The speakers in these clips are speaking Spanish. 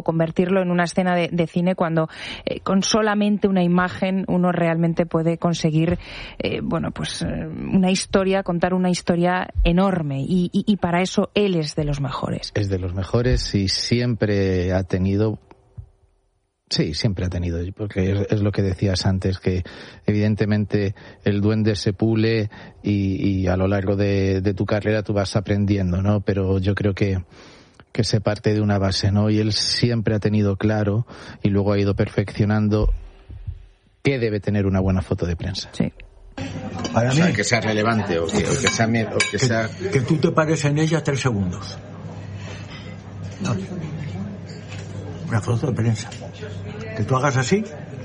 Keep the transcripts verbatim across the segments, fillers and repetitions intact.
convertirlo en una escena de, de cine cuando eh, con solamente una imagen uno realmente puede conseguir eh, bueno pues eh, una historia, contar una historia enorme y, y, y para eso él es de los mejores. Es de los mejores y siempre ha tenido... Sí, siempre ha tenido, porque es, es lo que decías antes, que evidentemente el duende se pule y, y a lo largo de, de tu carrera tú vas aprendiendo, ¿no? Pero yo creo que, que se parte de una base, ¿no? Y él siempre ha tenido claro y luego ha ido perfeccionando qué debe tener una buena foto de prensa. Sí. Para o mí, sea, que sea relevante o que, o que sea... O que, que, sea... que tú te pares en ella tres segundos. No. Una foto de prensa. Que tú hagas así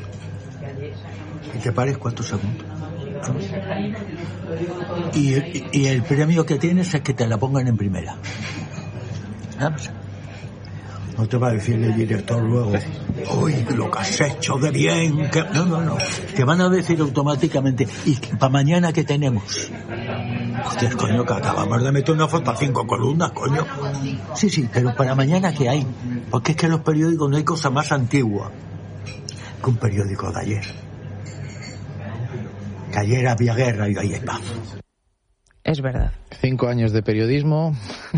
y te pares cuatro segundos. Y, y, y el premio que tienes es que te la pongan en primera. ¿Sabes? No te va a decir el director luego, uy, lo que has hecho de bien. Que... No, no, no. Te van a decir automáticamente, ¿y para mañana qué tenemos? Hostias, coño, que acabamos de meter una foto a cinco columnas, coño. Sí, sí, pero para mañana ¿qué hay? Porque es que en los periódicos no hay cosa más antigua que un periódico de ayer. Que ayer había guerra y hoy hay paz. Es verdad. Cinco años de periodismo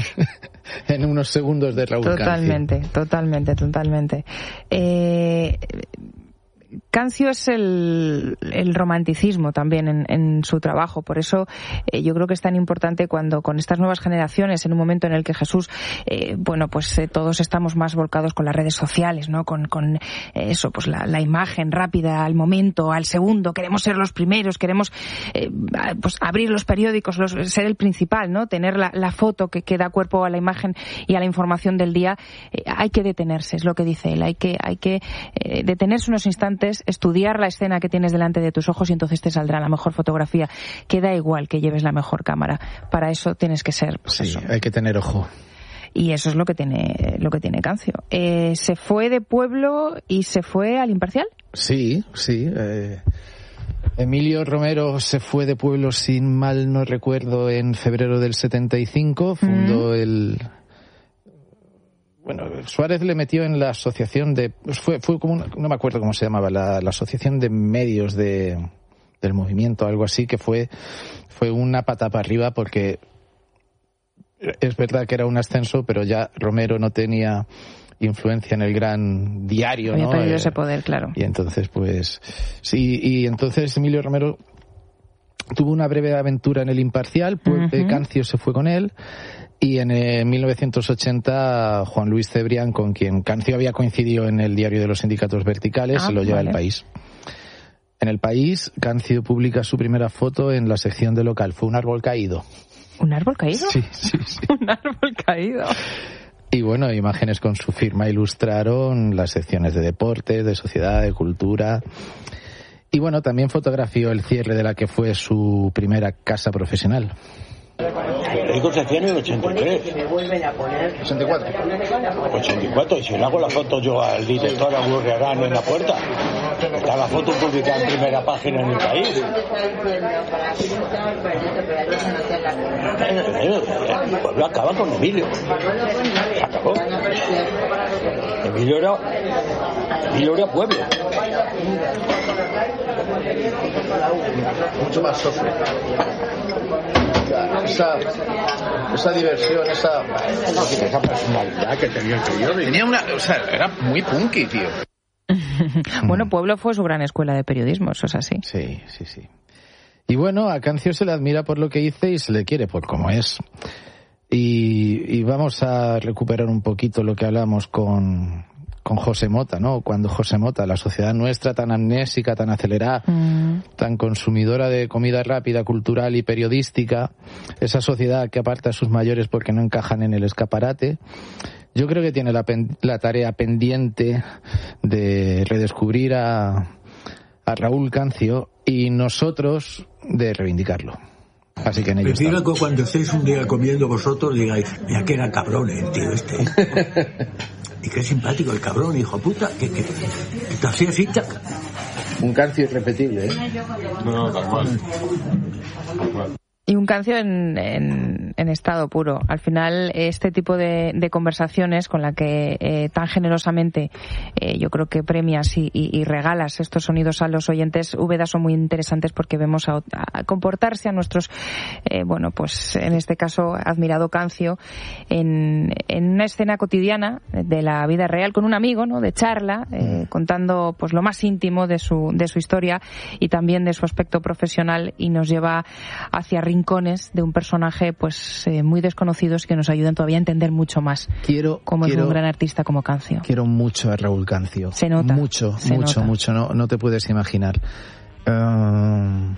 en unos segundos de Raúl Totalmente, Cancio. totalmente, totalmente. Eh... Cancio es el, el romanticismo también en, en su trabajo, por eso eh, yo creo que es tan importante cuando con estas nuevas generaciones, en un momento en el que Jesús, eh, bueno, pues eh, todos estamos más volcados con las redes sociales, ¿no? Con, con eh, eso, pues la, la imagen rápida, al momento, al segundo, queremos ser los primeros, queremos eh, pues abrir los periódicos, los, ser el principal, ¿no? Tener la, la foto que, que da cuerpo a la imagen y a la información del día. Eh, hay que detenerse, es lo que dice él, hay que, hay que eh, detenerse unos instantes, estudiar la escena que tienes delante de tus ojos y entonces te saldrá la mejor fotografía. Que da igual que lleves la mejor cámara. Para eso tienes que ser, pues sí, eso. Hay que tener ojo. Y eso es lo que tiene, lo que tiene Cancio. Eh, ¿Se fue de pueblo y se fue al Imparcial? Sí, sí. Eh, Emilio Romero se fue de pueblo, sin mal no recuerdo, en febrero del setenta y cinco. Fundó mm. el... Bueno, Suárez le metió en la asociación de... Fue, fue como una, no me acuerdo cómo se llamaba, la, la asociación de medios de, del movimiento, algo así, que fue, fue una pata para arriba porque es verdad que era un ascenso, pero ya Romero no tenía influencia en el gran diario, Había ¿no? perdido Eh, ese poder, claro. Y entonces, pues... Sí, y entonces Emilio Romero tuvo una breve aventura en el Imparcial, pues uh-huh. Cancio se fue con él. Y en eh, mil novecientos ochenta, Juan Luis Cebrián, con quien Cancio había coincidido en el diario de los sindicatos verticales, ah, se lo lleva vale. al País. En el País, Cancio publica su primera foto en la sección de local. Fue un árbol caído. ¿Un árbol caído? Sí, sí, sí. Un árbol caído. Y bueno, imágenes con su firma ilustraron las secciones de deportes, de sociedad, de cultura. Y bueno, también fotografió el cierre de la que fue su primera casa profesional. El Concepción en el ochenta y tres. ¿ochenta y cuatro? ochenta y cuatro, y si le hago la foto yo al director Agurriarán en la puerta, está la foto publicada en primera página en el País. El pueblo acaba con Emilio. Se acabó. Emilio era, Emilio era pueblo. Mucho más socio. Esa, esa diversión, esa, esa personalidad que tenía el periódico. Tenía una, o sea, era muy punky, tío. Bueno, Pueblo fue su gran escuela de periodismo, eso es así. Sí, sí, sí. Y bueno, a Cancio se le admira por lo que hice y se le quiere por cómo es. Y, y vamos a recuperar un poquito lo que hablamos con, con José Mota, ¿no? Cuando José Mota, la sociedad nuestra tan amnésica, tan acelerada, mm. tan consumidora de comida rápida, cultural y periodística, esa sociedad que aparta a sus mayores porque no encajan en el escaparate, yo creo que tiene la, pen, la tarea pendiente de redescubrir a, a Raúl Cancio y nosotros de reivindicarlo. Así que en ello Prefiero estamos. Que cuando estéis un día comiendo vosotros digáis, mira que era cabrón el tío este. Y qué simpático el cabrón, hijo puta, que, que, que te hacía así, chac. Un Cancio irrepetible, ¿eh? No, no, tal cual. Tal cual. Y un Cancio en, en, en estado puro. Al final, este tipo de, de conversaciones con la que eh, tan generosamente eh, yo creo que premias y, y, y regalas estos sonidos a los oyentes, Úbeda, son muy interesantes porque vemos a, a comportarse a nuestros, eh, bueno, pues en este caso, admirado Cancio, en, en una escena cotidiana de la vida real con un amigo, ¿no?, de charla, eh, contando pues lo más íntimo de su, de su historia y también de su aspecto profesional, y nos lleva hacia rincones de un personaje pues eh, muy desconocidos que nos ayudan todavía a entender mucho más quiero, cómo quiero, es un gran artista como Cancio. Quiero mucho a Raúl Cancio. Se nota. Mucho, se mucho, nota. mucho. No, no te puedes imaginar. Uh,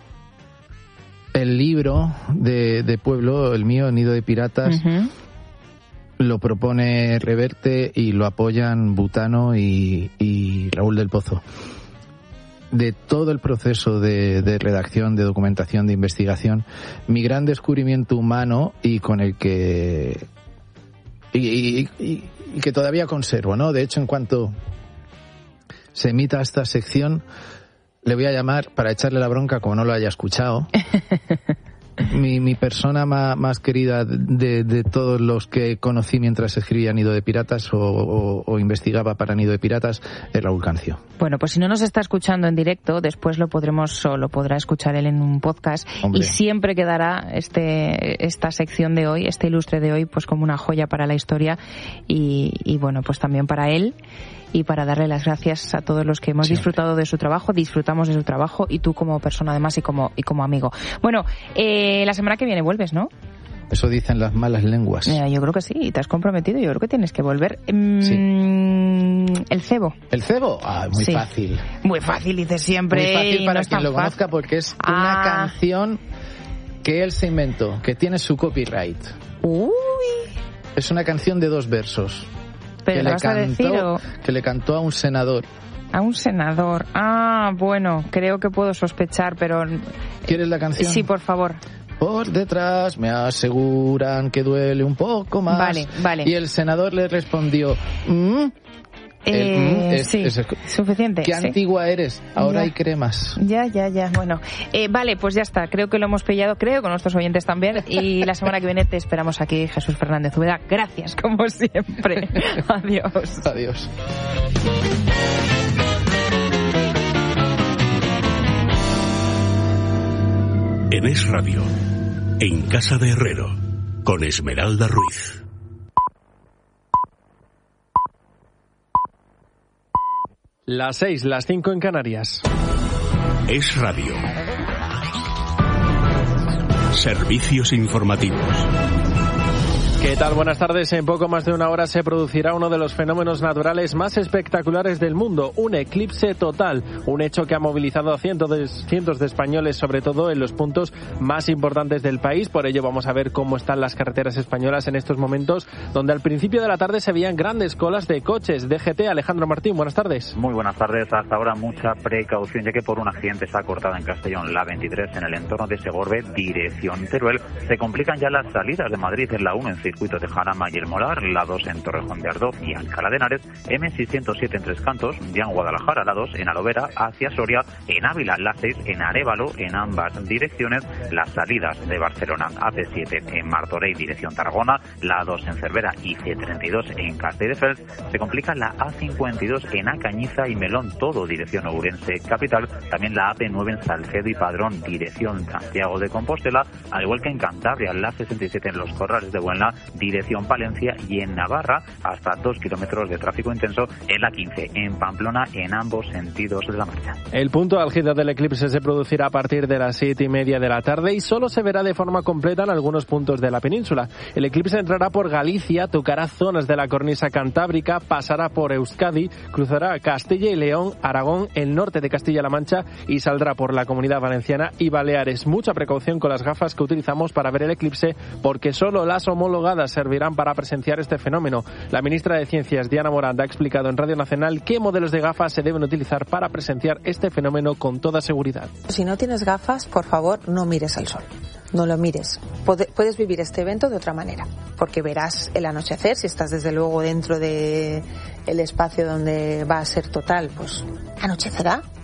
el libro de, de Pueblo, el mío, Nido de Piratas, uh-huh. lo propone Reverte y lo apoyan Butano y, y Raúl del Pozo. De todo el proceso de, de redacción, de documentación, de investigación, mi gran descubrimiento humano y con el que y, y, y, y que todavía conservo, ¿no? De hecho, en cuanto se emita esta sección, le voy a llamar para echarle la bronca, como no lo haya escuchado. Mi, mi persona más, más querida de, de todos los que conocí mientras escribía Nido de Piratas o, o, o investigaba para Nido de Piratas es Raúl Cancio. Bueno, pues si no nos está escuchando en directo, después lo podremos o lo podrá escuchar él en un podcast. Hombre. Y siempre quedará este esta sección de hoy, este ilustre de hoy, pues como una joya para la historia y, y bueno, pues también para él. Y para darle las gracias a todos los que hemos sí, disfrutado hombre. de su trabajo, disfrutamos de su trabajo, y tú como persona además y como y como amigo. Bueno, eh, la semana que viene vuelves, ¿no? Eso dicen las malas lenguas. Eh, yo creo que sí, te has comprometido, yo creo que tienes que volver. Mm, sí. El cebo. ¿El cebo? Ah, muy sí. fácil. Muy fácil, dices siempre. Muy fácil para no quien lo fácil. conozca, porque es ah. una canción que él se inventó, que tiene su copyright. Uy. Es una canción de dos versos. Pero que, le le vas cantó, a decir, o... que le cantó a un senador. A un senador. Ah, bueno, creo que puedo sospechar, pero... ¿Quieres la canción? Sí, por favor. Por detrás me aseguran que duele un poco más. Vale, vale. Y el senador le respondió... ¿Mm? Eh, el, mm, es, sí, es, suficiente. Qué sí. antigua eres, ahora ya. hay cremas. Ya, ya, ya, bueno. Eh, vale, pues ya está, creo que lo hemos pillado, creo con nuestros oyentes también, y la semana que viene te esperamos aquí, Jesús Fernández Úbeda. Gracias, como siempre. Adiós. Adiós. En Es Radio, en Casa de Herrero, con Esmeralda Ruiz. Las seis, las cinco en Canarias. Es Radio. Servicios informativos. ¿Qué tal? Buenas tardes. En poco más de una hora se producirá uno de los fenómenos naturales más espectaculares del mundo, un eclipse total, un hecho que ha movilizado a cientos de, cientos de españoles, sobre todo en los puntos más importantes del país. Por ello vamos a ver cómo están las carreteras españolas en estos momentos, donde al principio de la tarde se veían grandes colas de coches. D G T, Alejandro Martín, buenas tardes. Muy buenas tardes. Hasta ahora mucha precaución, ya que por un accidente está cortada en Castellón la veintitrés en el entorno de Segorbe, dirección Teruel. Se complican ya las salidas de Madrid en la uno en circuito de Jarama y El Molar, la dos en Torrejón de Ardoz y Alcalá de Henares, eme seiscientos siete en Tres Cantos, ya en Guadalajara, la dos en Alovera hacia Soria, en Ávila, la seis en Arévalo, en ambas direcciones, las salidas de Barcelona, A P siete en Martorell, dirección Tarragona, la dos en Cervera y C treinta y dos en Castelldefels. Se complica la A cincuenta y dos en Acañiza y Melón, todo dirección Ourense capital, también la A P nueve en Salcedo y Padrón, dirección Santiago de Compostela, al igual que en Cantabria, la sesenta y siete en Los Corrales de Buenla, dirección Palencia, y en Navarra hasta dos kilómetros de tráfico intenso en la quince en Pamplona, en ambos sentidos de la marcha. El punto álgido del eclipse se producirá a partir de las siete y media de la tarde y solo se verá de forma completa en algunos puntos de la península. El eclipse entrará por Galicia, tocará zonas de la cornisa cantábrica, pasará por Euskadi, cruzará Castilla y León, Aragón, el norte de Castilla-La Mancha y saldrá por la Comunidad Valenciana y Baleares. Mucha precaución con las gafas que utilizamos para ver el eclipse, porque solo las homologadas servirán para presenciar este fenómeno. La ministra de Ciencias, Diana Morant, ha explicado en Radio Nacional qué modelos de gafas se deben utilizar para presenciar este fenómeno con toda seguridad. Si no tienes gafas, por favor, no mires al sol. No lo mires. Puedes vivir este evento de otra manera, porque verás el anochecer, si estás desde luego dentro de el espacio donde va a ser total, pues anochecerá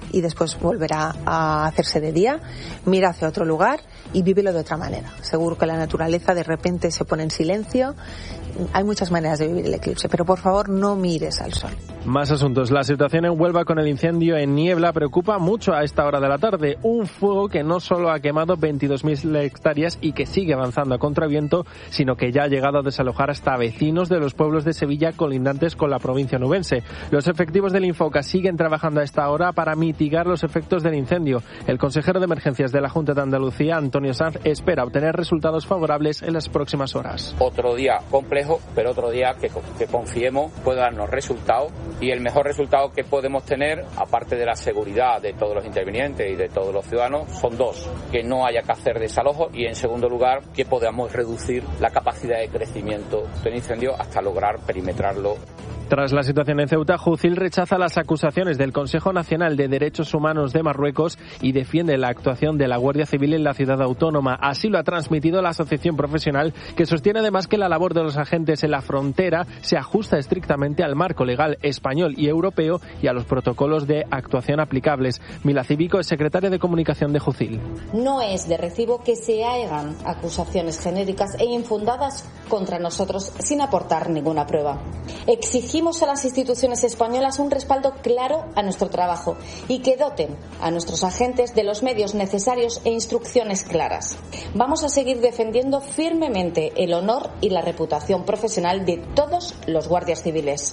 y después volverá a hacerse de día. Mira hacia otro lugar y vívelo de otra manera. Seguro que la naturaleza de repente se pone en silencio. Hay muchas maneras de vivir el eclipse, pero por favor no mires al sol. Más asuntos. La situación en Huelva con el incendio en Niebla preocupa mucho a esta hora de la tarde. Un fuego que no solo ha quemado veintidós mil hectáreas y que sigue avanzando a contraviento, sino que ya ha llegado a desalojar hasta vecinos de los pueblos de Sevilla colindantes con la provincia nubense. Los efectivos del Infoca siguen trabajando a esta hora para mitigar los efectos del incendio. El consejero de emergencias de la Junta de Andalucía, Antonio Sanz, espera obtener resultados favorables en las próximas horas. Otro día complejo, pero otro día que, que confiemos pueda darnos resultados, y el mejor resultado que podemos tener, aparte de la seguridad de todos los intervinientes y de todos los ciudadanos, son dos: que no haya que hacer desalojo, y en segundo lugar que podamos reducir la capacidad de crecimiento del incendio hasta lograr perimetrarlo. Tras la situación en Ceuta, Jucil rechaza las acusaciones del Consejo Nacional de Derechos Humanos de Marruecos y defiende la actuación de la Guardia Civil en la ciudad autónoma. Así lo ha transmitido la asociación profesional, que sostiene además que la labor de los agentes en la frontera se ajusta estrictamente al marco legal español y europeo y a los protocolos de actuación aplicables. Mila Cívico es secretaria de comunicación de Jucil. No es de recibo que se hagan acusaciones genéricas e infundadas contra nosotros sin aportar ninguna prueba. Exigimos a las instituciones españolas un respaldo claro a nuestro trabajo y que doten a nuestros agentes de los medios necesarios e instrucciones claras. Vamos a seguir defendiendo firmemente el honor y la reputación profesional de todos los guardias civiles.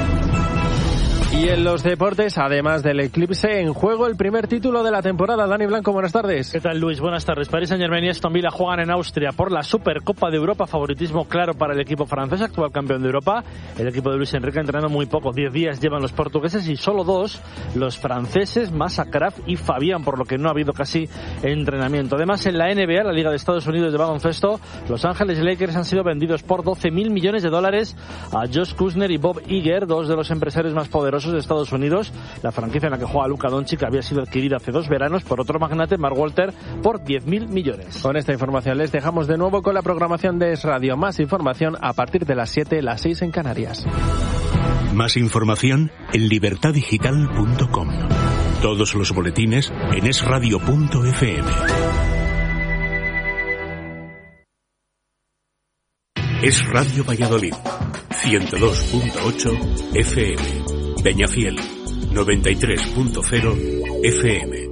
Y en los deportes, además del eclipse, en juego el primer título de la temporada. Dani Blanco, buenas tardes. ¿Qué tal, Luis? Buenas tardes. Paris Saint-Germain y Aston Villa juegan en Austria por la Supercopa de Europa. Favoritismo claro para el equipo francés, actual campeón de Europa. El equipo de Luis Enrique ha entrenado muy poco. Diez días llevan los portugueses y solo dos los franceses, Massa, Kraft y Fabián, por lo que no ha habido casi entrenamiento. Además, en la N B A, la Liga de Estados Unidos de baloncesto, Los Ángeles Lakers han sido vendidos por doce mil millones de dólares a Josh Kuzner y Bob Iger, dos de los empresarios más poderosos de Estados Unidos. La franquicia en la que juega Luka Doncic había sido adquirida hace dos veranos por otro magnate, Mark Walter, por diez mil millones. Con esta información les dejamos de nuevo con la programación de Es Radio. Más información a partir de las siete, las seis en Canarias. Más información en libertad digital punto com. Todos los boletines en es radio punto efe eme. Es Radio Valladolid, ciento dos punto ocho efe eme. Peñafiel, noventa y tres punto cero efe eme.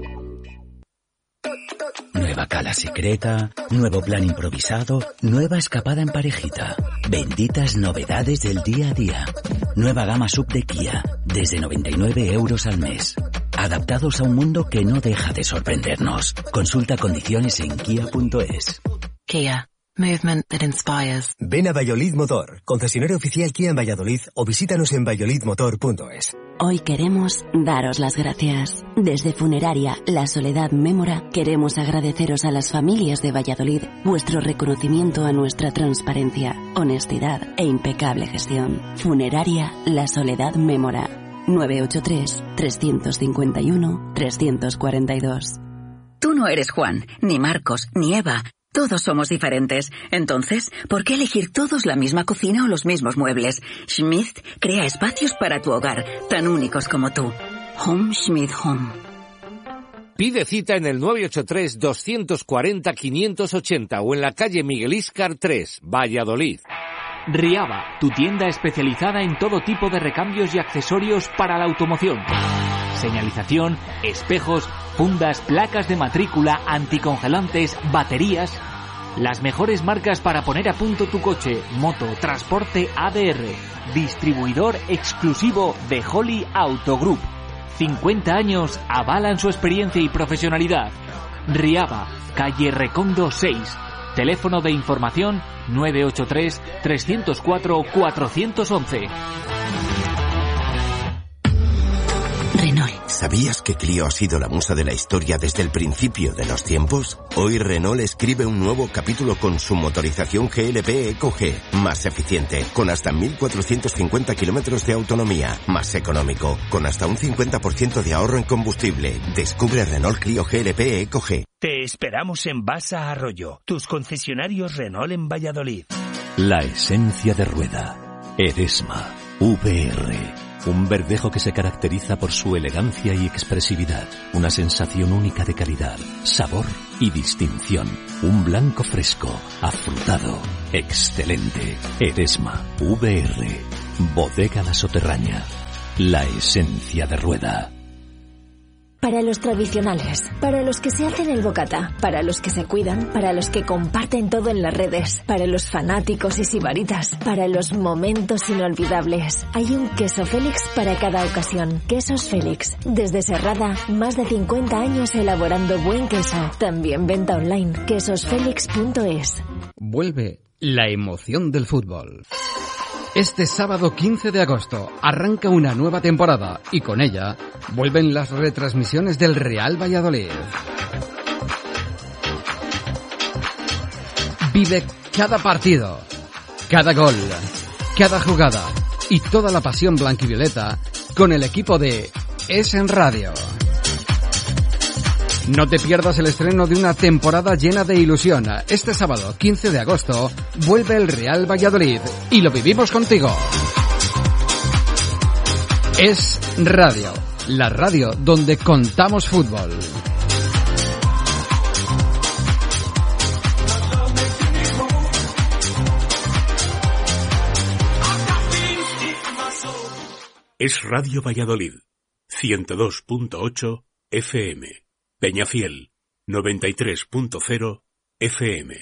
Nueva cala secreta, nuevo plan improvisado, nueva escapada en parejita. Benditas novedades del día a día. Nueva gama sub de Kia, desde noventa y nueve euros al mes. Adaptados a un mundo que no deja de sorprendernos. Consulta condiciones en kia punto es. Kia. Movement that inspires. Ven a Valladolid Motor, concesionario oficial Kia en Valladolid, o visítanos en valladolid motor punto es. Hoy queremos daros las gracias. Desde Funeraria La Soledad Mémora queremos agradeceros a las familias de Valladolid vuestro reconocimiento a nuestra transparencia, honestidad e impecable gestión. Funeraria La Soledad Mémora. nueve ocho tres, tres cinco uno, tres cuatro dos. Tú no eres Juan, ni Marcos, ni Eva. Todos somos diferentes. Entonces, ¿por qué elegir todos la misma cocina o los mismos muebles? Schmidt crea espacios para tu hogar, tan únicos como tú. Home Schmidt Home. Pide cita en el nueve ocho tres, dos cuatro cero, cinco ocho cero o en la calle Miguel Íscar tres, Valladolid. Riaba, tu tienda especializada en todo tipo de recambios y accesorios para la automoción. Señalización, espejos, fundas, placas de matrícula, anticongelantes, baterías. Las mejores marcas para poner a punto tu coche, moto, transporte A D R. Distribuidor exclusivo de Holly Auto Group. cincuenta años avalan su experiencia y profesionalidad. Riaba, calle Recondo seis. Teléfono de información nueve ocho tres, tres cero cuatro, cuatro uno uno. Renault. ¿Sabías que Clio ha sido la musa de la historia desde el principio de los tiempos? Hoy Renault escribe un nuevo capítulo con su motorización G L P Eco G, más eficiente, con hasta mil cuatrocientos cincuenta kilómetros de autonomía, más económico, con hasta un cincuenta por ciento de ahorro en combustible. Descubre Renault Clio G L P Eco G. Te esperamos en Basa Arroyo, tus concesionarios Renault en Valladolid. La esencia de rueda. Eresma. V R. Un verdejo que se caracteriza por su elegancia y expresividad. Una sensación única de calidad, sabor y distinción. Un blanco fresco, afrutado, excelente. Eresma, V R, Bodega La Soterraña. La esencia de Rueda. Para los tradicionales, para los que se hacen el bocata, para los que se cuidan, para los que comparten todo en las redes, para los fanáticos y sibaritas, para los momentos inolvidables. Hay un queso Félix para cada ocasión. Quesos Félix. Desde Serrada, más de cincuenta años elaborando buen queso. También venta online. quesos félix punto es. Vuelve la emoción del fútbol. Este sábado quince de agosto arranca una nueva temporada y con ella vuelven las retransmisiones del Real Valladolid. Vive cada partido, cada gol, cada jugada y toda la pasión blanquivioleta con el equipo de Es en Radio. No te pierdas el estreno de una temporada llena de ilusión. Este sábado, quince de agosto, vuelve el Real Valladolid y lo vivimos contigo. Es Radio, la radio donde contamos fútbol. Es Radio Valladolid, ciento dos punto ocho F M. Peñafiel, noventa y tres punto cero F M.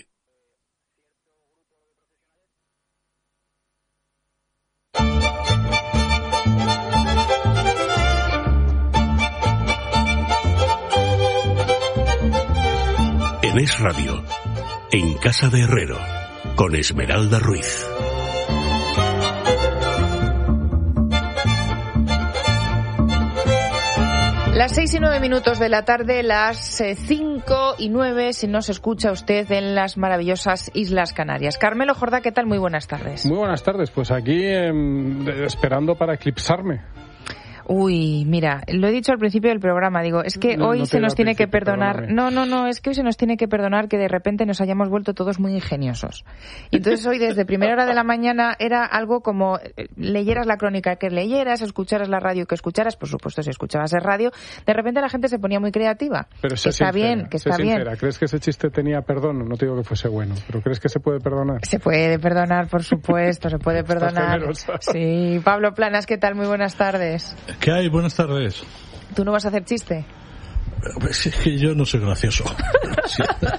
En Es Radio, en Casa de Herrero, con Esmeralda Ruiz. Las seis y nueve minutos de la tarde, las eh, cinco y nueve, si nos escucha usted en las maravillosas Islas Canarias. Carmelo Jordá, ¿qué tal? Muy buenas tardes. Muy buenas tardes, pues aquí eh, esperando para eclipsarme. Uy, mira, lo he dicho al principio del programa, digo, es que no, hoy no se nos tiene que perdóname. perdonar, no, no, no, es que hoy se nos tiene que perdonar que de repente nos hayamos vuelto todos muy ingeniosos. Y entonces hoy desde primera hora de la mañana era algo como eh, leyeras la crónica que leyeras, escucharas la radio que escucharas, por supuesto si escuchabas el radio, de repente la gente se ponía muy creativa. Pero que está sincera, bien, que está sincera. bien. ¿Crees que ese chiste tenía perdón? No te digo que fuese bueno, pero ¿crees que se puede perdonar? Se puede perdonar, por supuesto, se puede perdonar. Sí, Pablo Planas, ¿qué tal? Muy buenas tardes. ¿Qué hay? Buenas tardes. ¿Tú no vas a hacer chiste? Pues es que yo no soy gracioso. Sí.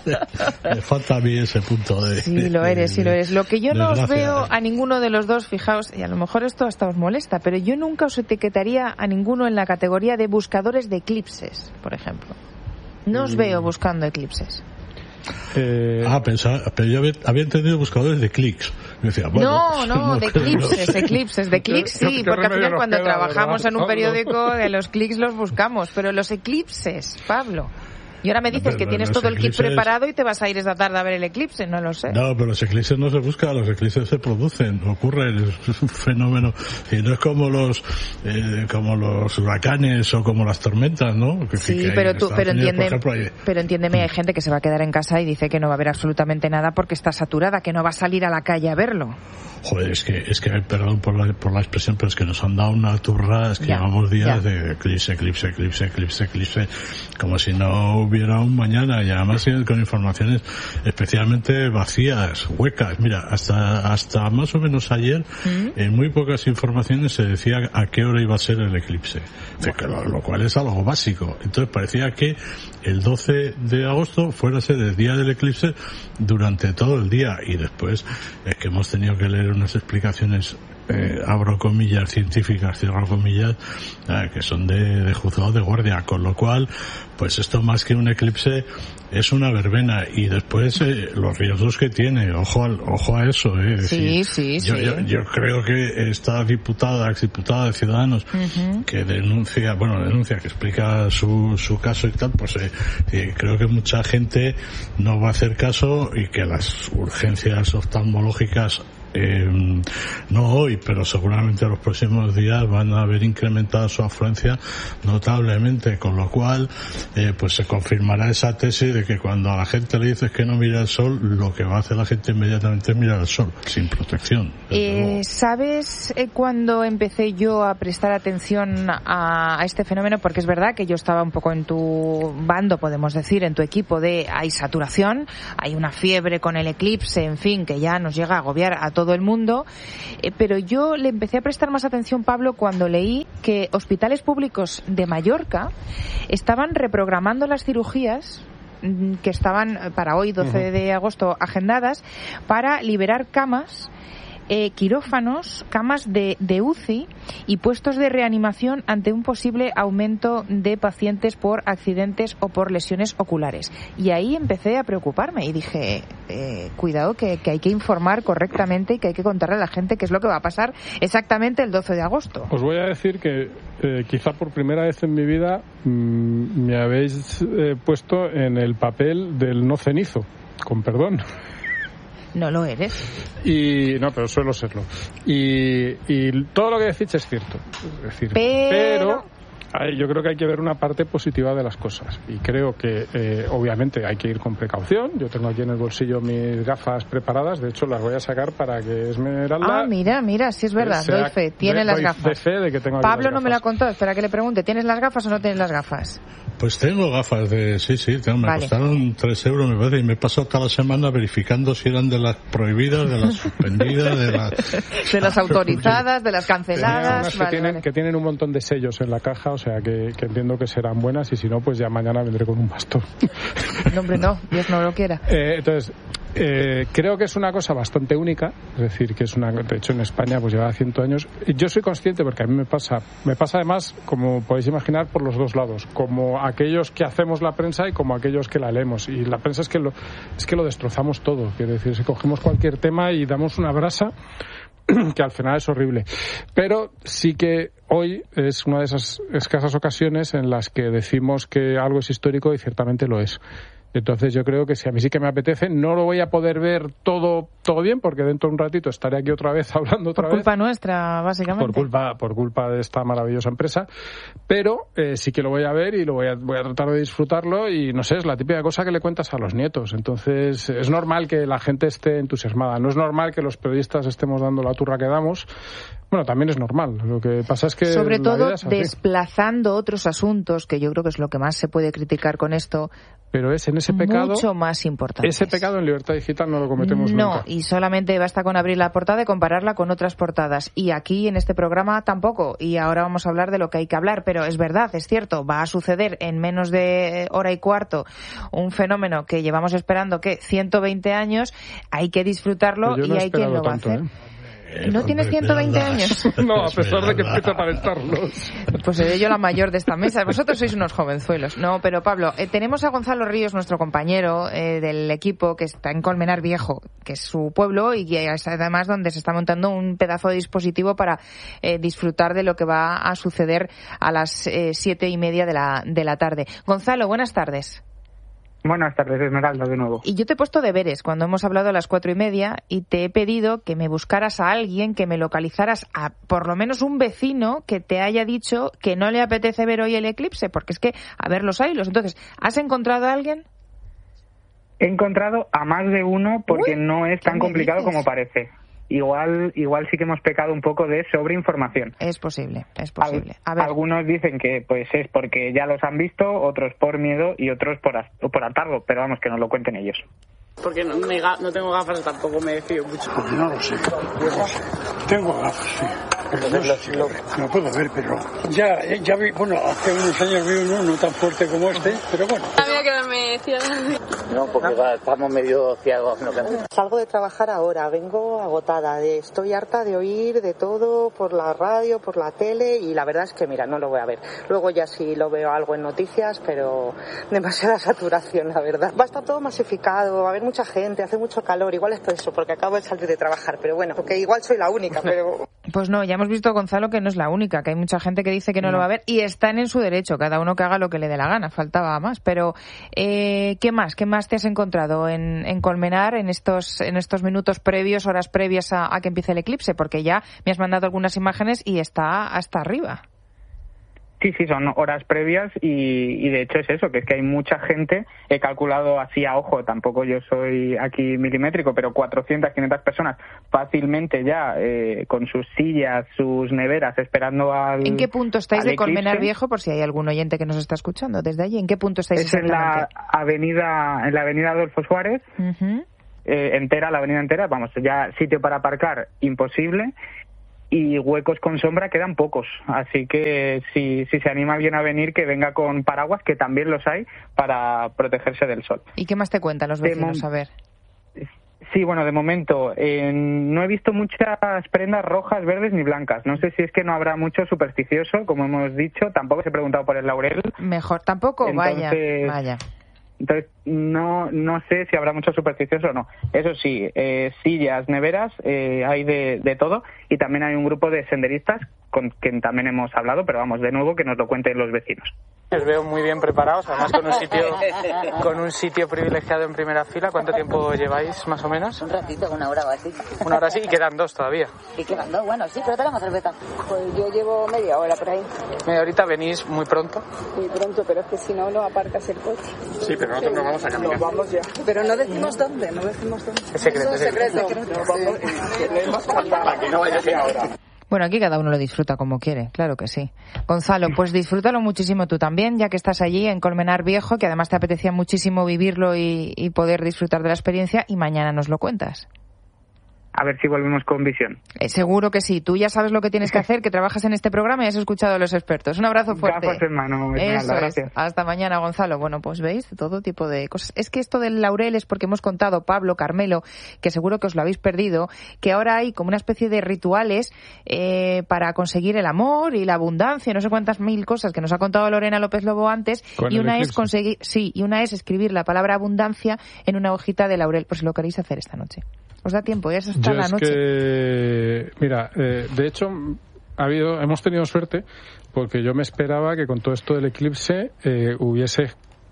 Me falta a mí ese punto de... Sí, lo eres, sí lo eres. Lo que yo no os gracia, veo ¿eh? a ninguno de los dos, fijaos, y a lo mejor esto hasta os molesta, pero yo nunca os etiquetaría a ninguno en la categoría de buscadores de eclipses, por ejemplo. No os veo buscando eclipses. Eh... Ah, pensaba, pero yo había, había entendido buscadores de clics. Me decía, bueno, no, no, no, de eclipses, de eclipses, de clics sí, porque al final cuando queda, trabajamos ¿verdad, en un Pablo? periódico de los clics los buscamos, pero los eclipses, Pablo. Y ahora me dices pero que tienes los todo el kit eclipses... preparado y te vas a ir esta tarde a ver el eclipse, no lo sé. No, pero los eclipses no se buscan, los eclipses se producen, ocurren, es un fenómeno. Y no es como los eh, como los huracanes o como las tormentas, ¿no? Que, sí, que pero tú, pero, Unidos, entiende, ejemplo, hay... pero entiéndeme, hay gente que se va a quedar en casa y dice que no va a haber absolutamente nada porque está saturada, que no va a salir a la calle a verlo. Joder, es que, es que perdón por la, por la expresión, pero es que nos han dado una turra, es que Ya, llevamos días ya. de eclipse, eclipse, eclipse, eclipse, eclipse, como si no hubiera un mañana, y además con informaciones especialmente vacías, huecas. Mira, hasta, hasta más o menos ayer, ¿Mm? en muy pocas informaciones se decía a qué hora iba a ser el eclipse, lo, lo cual es algo básico. Entonces parecía que el doce de agosto fuera a ser el día del eclipse durante todo el día, y después es que hemos tenido que leer unas explicaciones, eh, abro comillas, científicas, cierro comillas, eh, que son de, de juzgado de guardia, con lo cual, pues esto más que un eclipse es una verbena. Y después eh, los riesgos que tiene, ojo al, ojo a eso, eh, sí, decir, sí, yo, sí. Yo, yo creo que esta diputada, exdiputada de Ciudadanos, uh-huh. que denuncia, bueno, denuncia, que explica su, su caso y tal, pues eh, eh, creo que mucha gente no va a hacer caso, y que las urgencias oftalmológicas eh, no hoy, pero seguramente los próximos días van a haber incrementado su afluencia notablemente, con lo cual eh, pues se confirmará esa tesis de que cuando a la gente le dices que no mira el sol, lo que va a hacer la gente inmediatamente es mirar el sol, sin protección. Eh, ¿Sabes eh, cuando empecé yo a prestar atención a, a este fenómeno? Porque es verdad que yo estaba un poco en tu bando, podemos decir, en tu equipo de hay saturación, hay una fiebre con el eclipse, en fin, que ya nos llega a agobiar a todo el mundo, eh, pero yo le empecé a prestar más atención, Pablo, cuando leí que hospitales públicos de Mallorca estaban reprogramando las cirugías que estaban para hoy, doce de agosto, agendadas para liberar camas, eh, quirófanos, camas de, de U C I y puestos de reanimación ante un posible aumento de pacientes por accidentes o por lesiones oculares. Y ahí empecé a preocuparme y dije, eh, cuidado que, que hay que informar correctamente y que hay que contarle a la gente qué es lo que va a pasar exactamente el doce de agosto. Os voy a decir que eh, quizá por primera vez en mi vida mmm, me habéis eh, puesto en el papel del no cenizo, con perdón. No lo eres. Y no, pero suelo serlo. Y, y todo lo que decís es cierto. Es decir, pero... pero yo creo que hay que ver una parte positiva de las cosas. Y creo que, eh, obviamente, hay que ir con precaución. Yo tengo aquí en el bolsillo mis gafas preparadas. De hecho, las voy a sacar para que Esmeralda... Ah, mira, mira, sí es verdad. Sea, doy fe. Tiene de, las doy gafas. De fe de que tengo Pablo las no me lo ha contado. Espera que le pregunte. ¿Tienes las gafas o no tienes las gafas? Pues tengo gafas de... Sí, sí, tengo, me vale. costaron tres euros, me parece, y me he pasado cada semana verificando si eran de las prohibidas, de las suspendidas, de las... de las autorizadas, de las canceladas... Vale, que, tienen, vale. que tienen un montón de sellos en la caja, o sea que, que entiendo que serán buenas, y si no, pues ya mañana vendré con un bastón. No, hombre, no, Dios no lo quiera. Eh, entonces, eh, creo que es una cosa bastante única, es decir, que es una, de hecho en España pues lleva ciento años. Yo soy consciente, porque a mí me pasa, me pasa además, como podéis imaginar, por los dos lados, como aquellos que hacemos la prensa y como aquellos que la leemos. Y la prensa es que lo, es que lo destrozamos todo, es decir, si cogemos cualquier tema y damos una brasa, que al final es horrible. Pero sí que hoy es una de esas escasas ocasiones en las que decimos que algo es histórico y ciertamente lo es. Entonces yo creo que si a mí sí que me apetece, no lo voy a poder ver todo todo bien, porque dentro de un ratito estaré aquí otra vez hablando otra vez. Por culpa nuestra, básicamente. Por culpa, por culpa de esta maravillosa empresa. Pero eh, sí que lo voy a ver y lo voy a, voy a tratar de disfrutarlo, y no sé, es la típica cosa que le cuentas a los nietos. Entonces es normal que la gente esté entusiasmada. No es normal que los periodistas estemos dando la turra que damos. Bueno, también es normal. Lo que pasa es que... Sobre todo es desplazando otros asuntos, que yo creo que es lo que más se puede criticar con esto. Pero es en ese pecado... mucho más importante. Ese pecado en Libertad Digital no lo cometemos no, nunca. No, y solamente basta con abrir la portada y compararla con otras portadas. Y aquí, en este programa, tampoco. Y ahora vamos a hablar de lo que hay que hablar. Pero es verdad, es cierto, va a suceder en menos de hora y cuarto un fenómeno que llevamos esperando, ¿qué? ciento veinte años. Hay que disfrutarlo no y hay quien lo va tanto, a hacer. ¿eh? ¿No tienes ciento veinte años? No, a pesar de que empieza a aparentarlos. Pues seré yo la mayor de esta mesa. Vosotros sois unos jovenzuelos. No, pero Pablo, eh, tenemos a Gonzalo Ríos, nuestro compañero eh, del equipo, que está en Colmenar Viejo, que es su pueblo, y que es además donde se está montando un pedazo de dispositivo para eh, disfrutar de lo que va a suceder a las eh, siete y media de la, de la tarde. Gonzalo, buenas tardes. Buenas tardes, Esmeralda, de nuevo. Y yo te he puesto deberes cuando hemos hablado a las cuatro y media y te he pedido que me buscaras a alguien, que me localizaras a por lo menos un vecino que te haya dicho que no le apetece ver hoy el eclipse, porque es que a ver los haylos. Entonces, ¿has encontrado a alguien? He encontrado a más de uno, porque Uy, no es tan complicado dices? como parece. Igual igual sí que hemos pecado un poco de sobreinformación. Es posible, es posible. A ver. Algunos dicen que pues es porque ya los han visto, otros por miedo y otros por, por atargo, pero vamos, que nos lo cuenten ellos. Porque no, me, no tengo gafas, tampoco me fío mucho. Pues no lo sé, yo no sé. Tengo gafas, sí. Pero no, sé si lo, lo puedo ver, pero ya, ya vi, bueno, hace unos años vi uno no tan fuerte como este, pero bueno. Había que quedarme ciega. No, porque ¿no? Estamos medio ciegos. ¿No? Salgo de trabajar ahora, vengo agotada, de, estoy harta de oír de todo por la radio, por la tele, y la verdad es que, mira, no lo voy a ver. Luego ya sí lo veo algo en noticias, pero demasiada saturación, la verdad. Va a estar todo masificado, va a haber mucha gente, hace mucho calor, igual es por eso, porque acabo de salir de trabajar, pero bueno, porque igual soy la única, pero... Pues no, ya hemos visto, Gonzalo, que no es la única, que hay mucha gente que dice que no, no. lo va a ver y están en su derecho, cada uno que haga lo que le dé la gana, faltaba más. Pero, eh, ¿qué más? ¿Qué más te has encontrado en, en Colmenar en estos en estos minutos previos, horas previas a, a que empiece el eclipse? Porque ya me has mandado algunas imágenes y está hasta arriba. Sí, sí, son horas previas y, y de hecho es eso, que es que hay mucha gente, he calculado así a ojo, tampoco yo soy aquí milimétrico, pero cuatrocientas, quinientas personas fácilmente ya eh, con sus sillas, sus neveras esperando al ¿En qué punto estáis de Colmenar eclipse. Viejo, por si hay algún oyente que nos está escuchando desde allí? ¿En qué punto estáis es exactamente? En la avenida, en la avenida Adolfo Suárez, uh-huh. eh, entera, la avenida entera, vamos, ya sitio para aparcar imposible. Y huecos con sombra quedan pocos, así que si, si se anima alguien a venir, que venga con paraguas, que también los hay, para protegerse del sol. ¿Y qué más te cuentan los vecinos? A ver. Sí, bueno, de momento eh, no he visto muchas prendas rojas, verdes ni blancas. No sé si es que no habrá mucho supersticioso, como hemos dicho. Tampoco se he preguntado por el laurel. Mejor, tampoco, Entonces, vaya, vaya. Entonces, no no sé si habrá mucho supersticioso o no. Eso sí, eh, sillas, neveras, eh, hay de, de todo. Y también hay un grupo de senderistas con quien también hemos hablado, pero vamos, de nuevo, que nos lo cuenten los vecinos. Os veo muy bien preparados, además con un sitio con un sitio privilegiado en primera fila. ¿Cuánto tiempo lleváis, más o menos? Un ratito, una hora o así. Una hora así, y quedan dos todavía. Y quedan dos, bueno, sí, pero tenemos cerveza. Pues yo llevo media hora por ahí. ¿Media horita? ¿Venís muy pronto? Muy pronto, pero es que si no, no aparcas el coche. Sí, pero nosotros nos vamos a caminar. Nos vamos ya. Pero no decimos dónde, no decimos dónde. Es secreto, es secreto. Es secreto. Nos vamos y queremos cantar. Para que no vaya a ser ahora. Bueno, aquí cada uno lo disfruta como quiere, claro que sí. Gonzalo, pues disfrútalo muchísimo tú también, ya que estás allí en Colmenar Viejo, que además te apetecía muchísimo vivirlo y, y poder disfrutar de la experiencia, y mañana nos lo cuentas. A ver si volvemos con visión. Eh, seguro que sí. Tú ya sabes lo que tienes que hacer, que trabajas en este programa y has escuchado a los expertos. Un abrazo fuerte. Gafas en mano, Eso gracias. Es. Hasta mañana, Gonzalo. Bueno, pues veis, todo tipo de cosas. Es que esto del laurel es porque hemos contado, Pablo, Carmelo, que seguro que os lo habéis perdido, que ahora hay como una especie de rituales eh, para conseguir el amor y la abundancia, no sé cuántas mil cosas que nos ha contado Lorena López Lobo antes. Con y una eclipse. es conseguir, sí, y una es escribir la palabra abundancia en una hojita de laurel, por si lo queréis hacer esta noche. Os da tiempo, ya es hasta Yo la es noche. Que, mira, eh, de hecho, ha habido, hemos tenido suerte porque yo me esperaba que con todo esto del eclipse eh, hubiese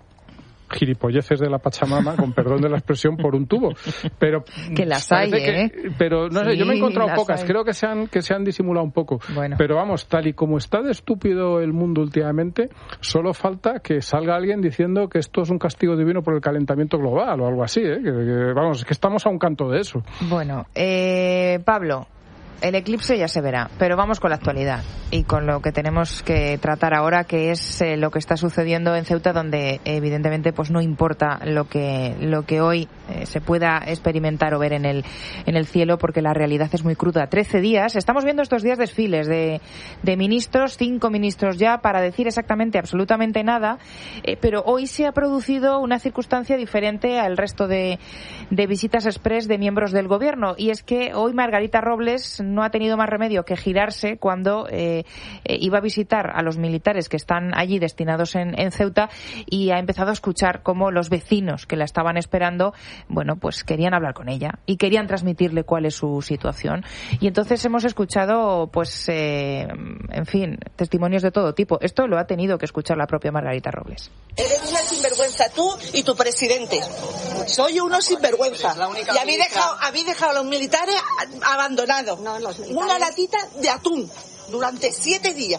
gilipolleces de la Pachamama, con perdón de la expresión, por un tubo. Pero que las hay, ¿eh? Que, pero no sí, sé, yo me he encontrado pocas. Hay. Creo que se han que se han disimulado un poco. Bueno. Pero vamos, tal y como está de estúpido el mundo últimamente, solo falta que salga alguien diciendo que esto es un castigo divino por el calentamiento global o algo así, ¿eh? Que, que, vamos, es que estamos a un canto de eso. Bueno, eh, Pablo, el eclipse ya se verá, pero vamos con la actualidad y con lo que tenemos que tratar ahora, que es eh, lo que está sucediendo en Ceuta, donde evidentemente pues no importa lo que lo que hoy eh, se pueda experimentar o ver en el en el cielo, porque la realidad es muy cruda. Trece días, estamos viendo estos días desfiles de, de ministros, cinco ministros ya, para decir exactamente absolutamente nada, eh, pero hoy se ha producido una circunstancia diferente al resto de, de visitas express de miembros del gobierno, y es que hoy Margarita Robles no ha tenido más remedio que girarse cuando eh, eh, iba a visitar a los militares que están allí destinados en, en Ceuta, y ha empezado a escuchar cómo los vecinos que la estaban esperando, bueno, pues querían hablar con ella y querían transmitirle cuál es su situación. Y entonces hemos escuchado, pues, eh, en fin, testimonios de todo tipo. Esto lo ha tenido que escuchar la propia Margarita Robles. Eres una sinvergüenza tú y tu presidente. Soy uno sinvergüenza. Y habéis dejado, habéis dejado a los militares abandonados. No, los militares. Una latita de atún durante siete días.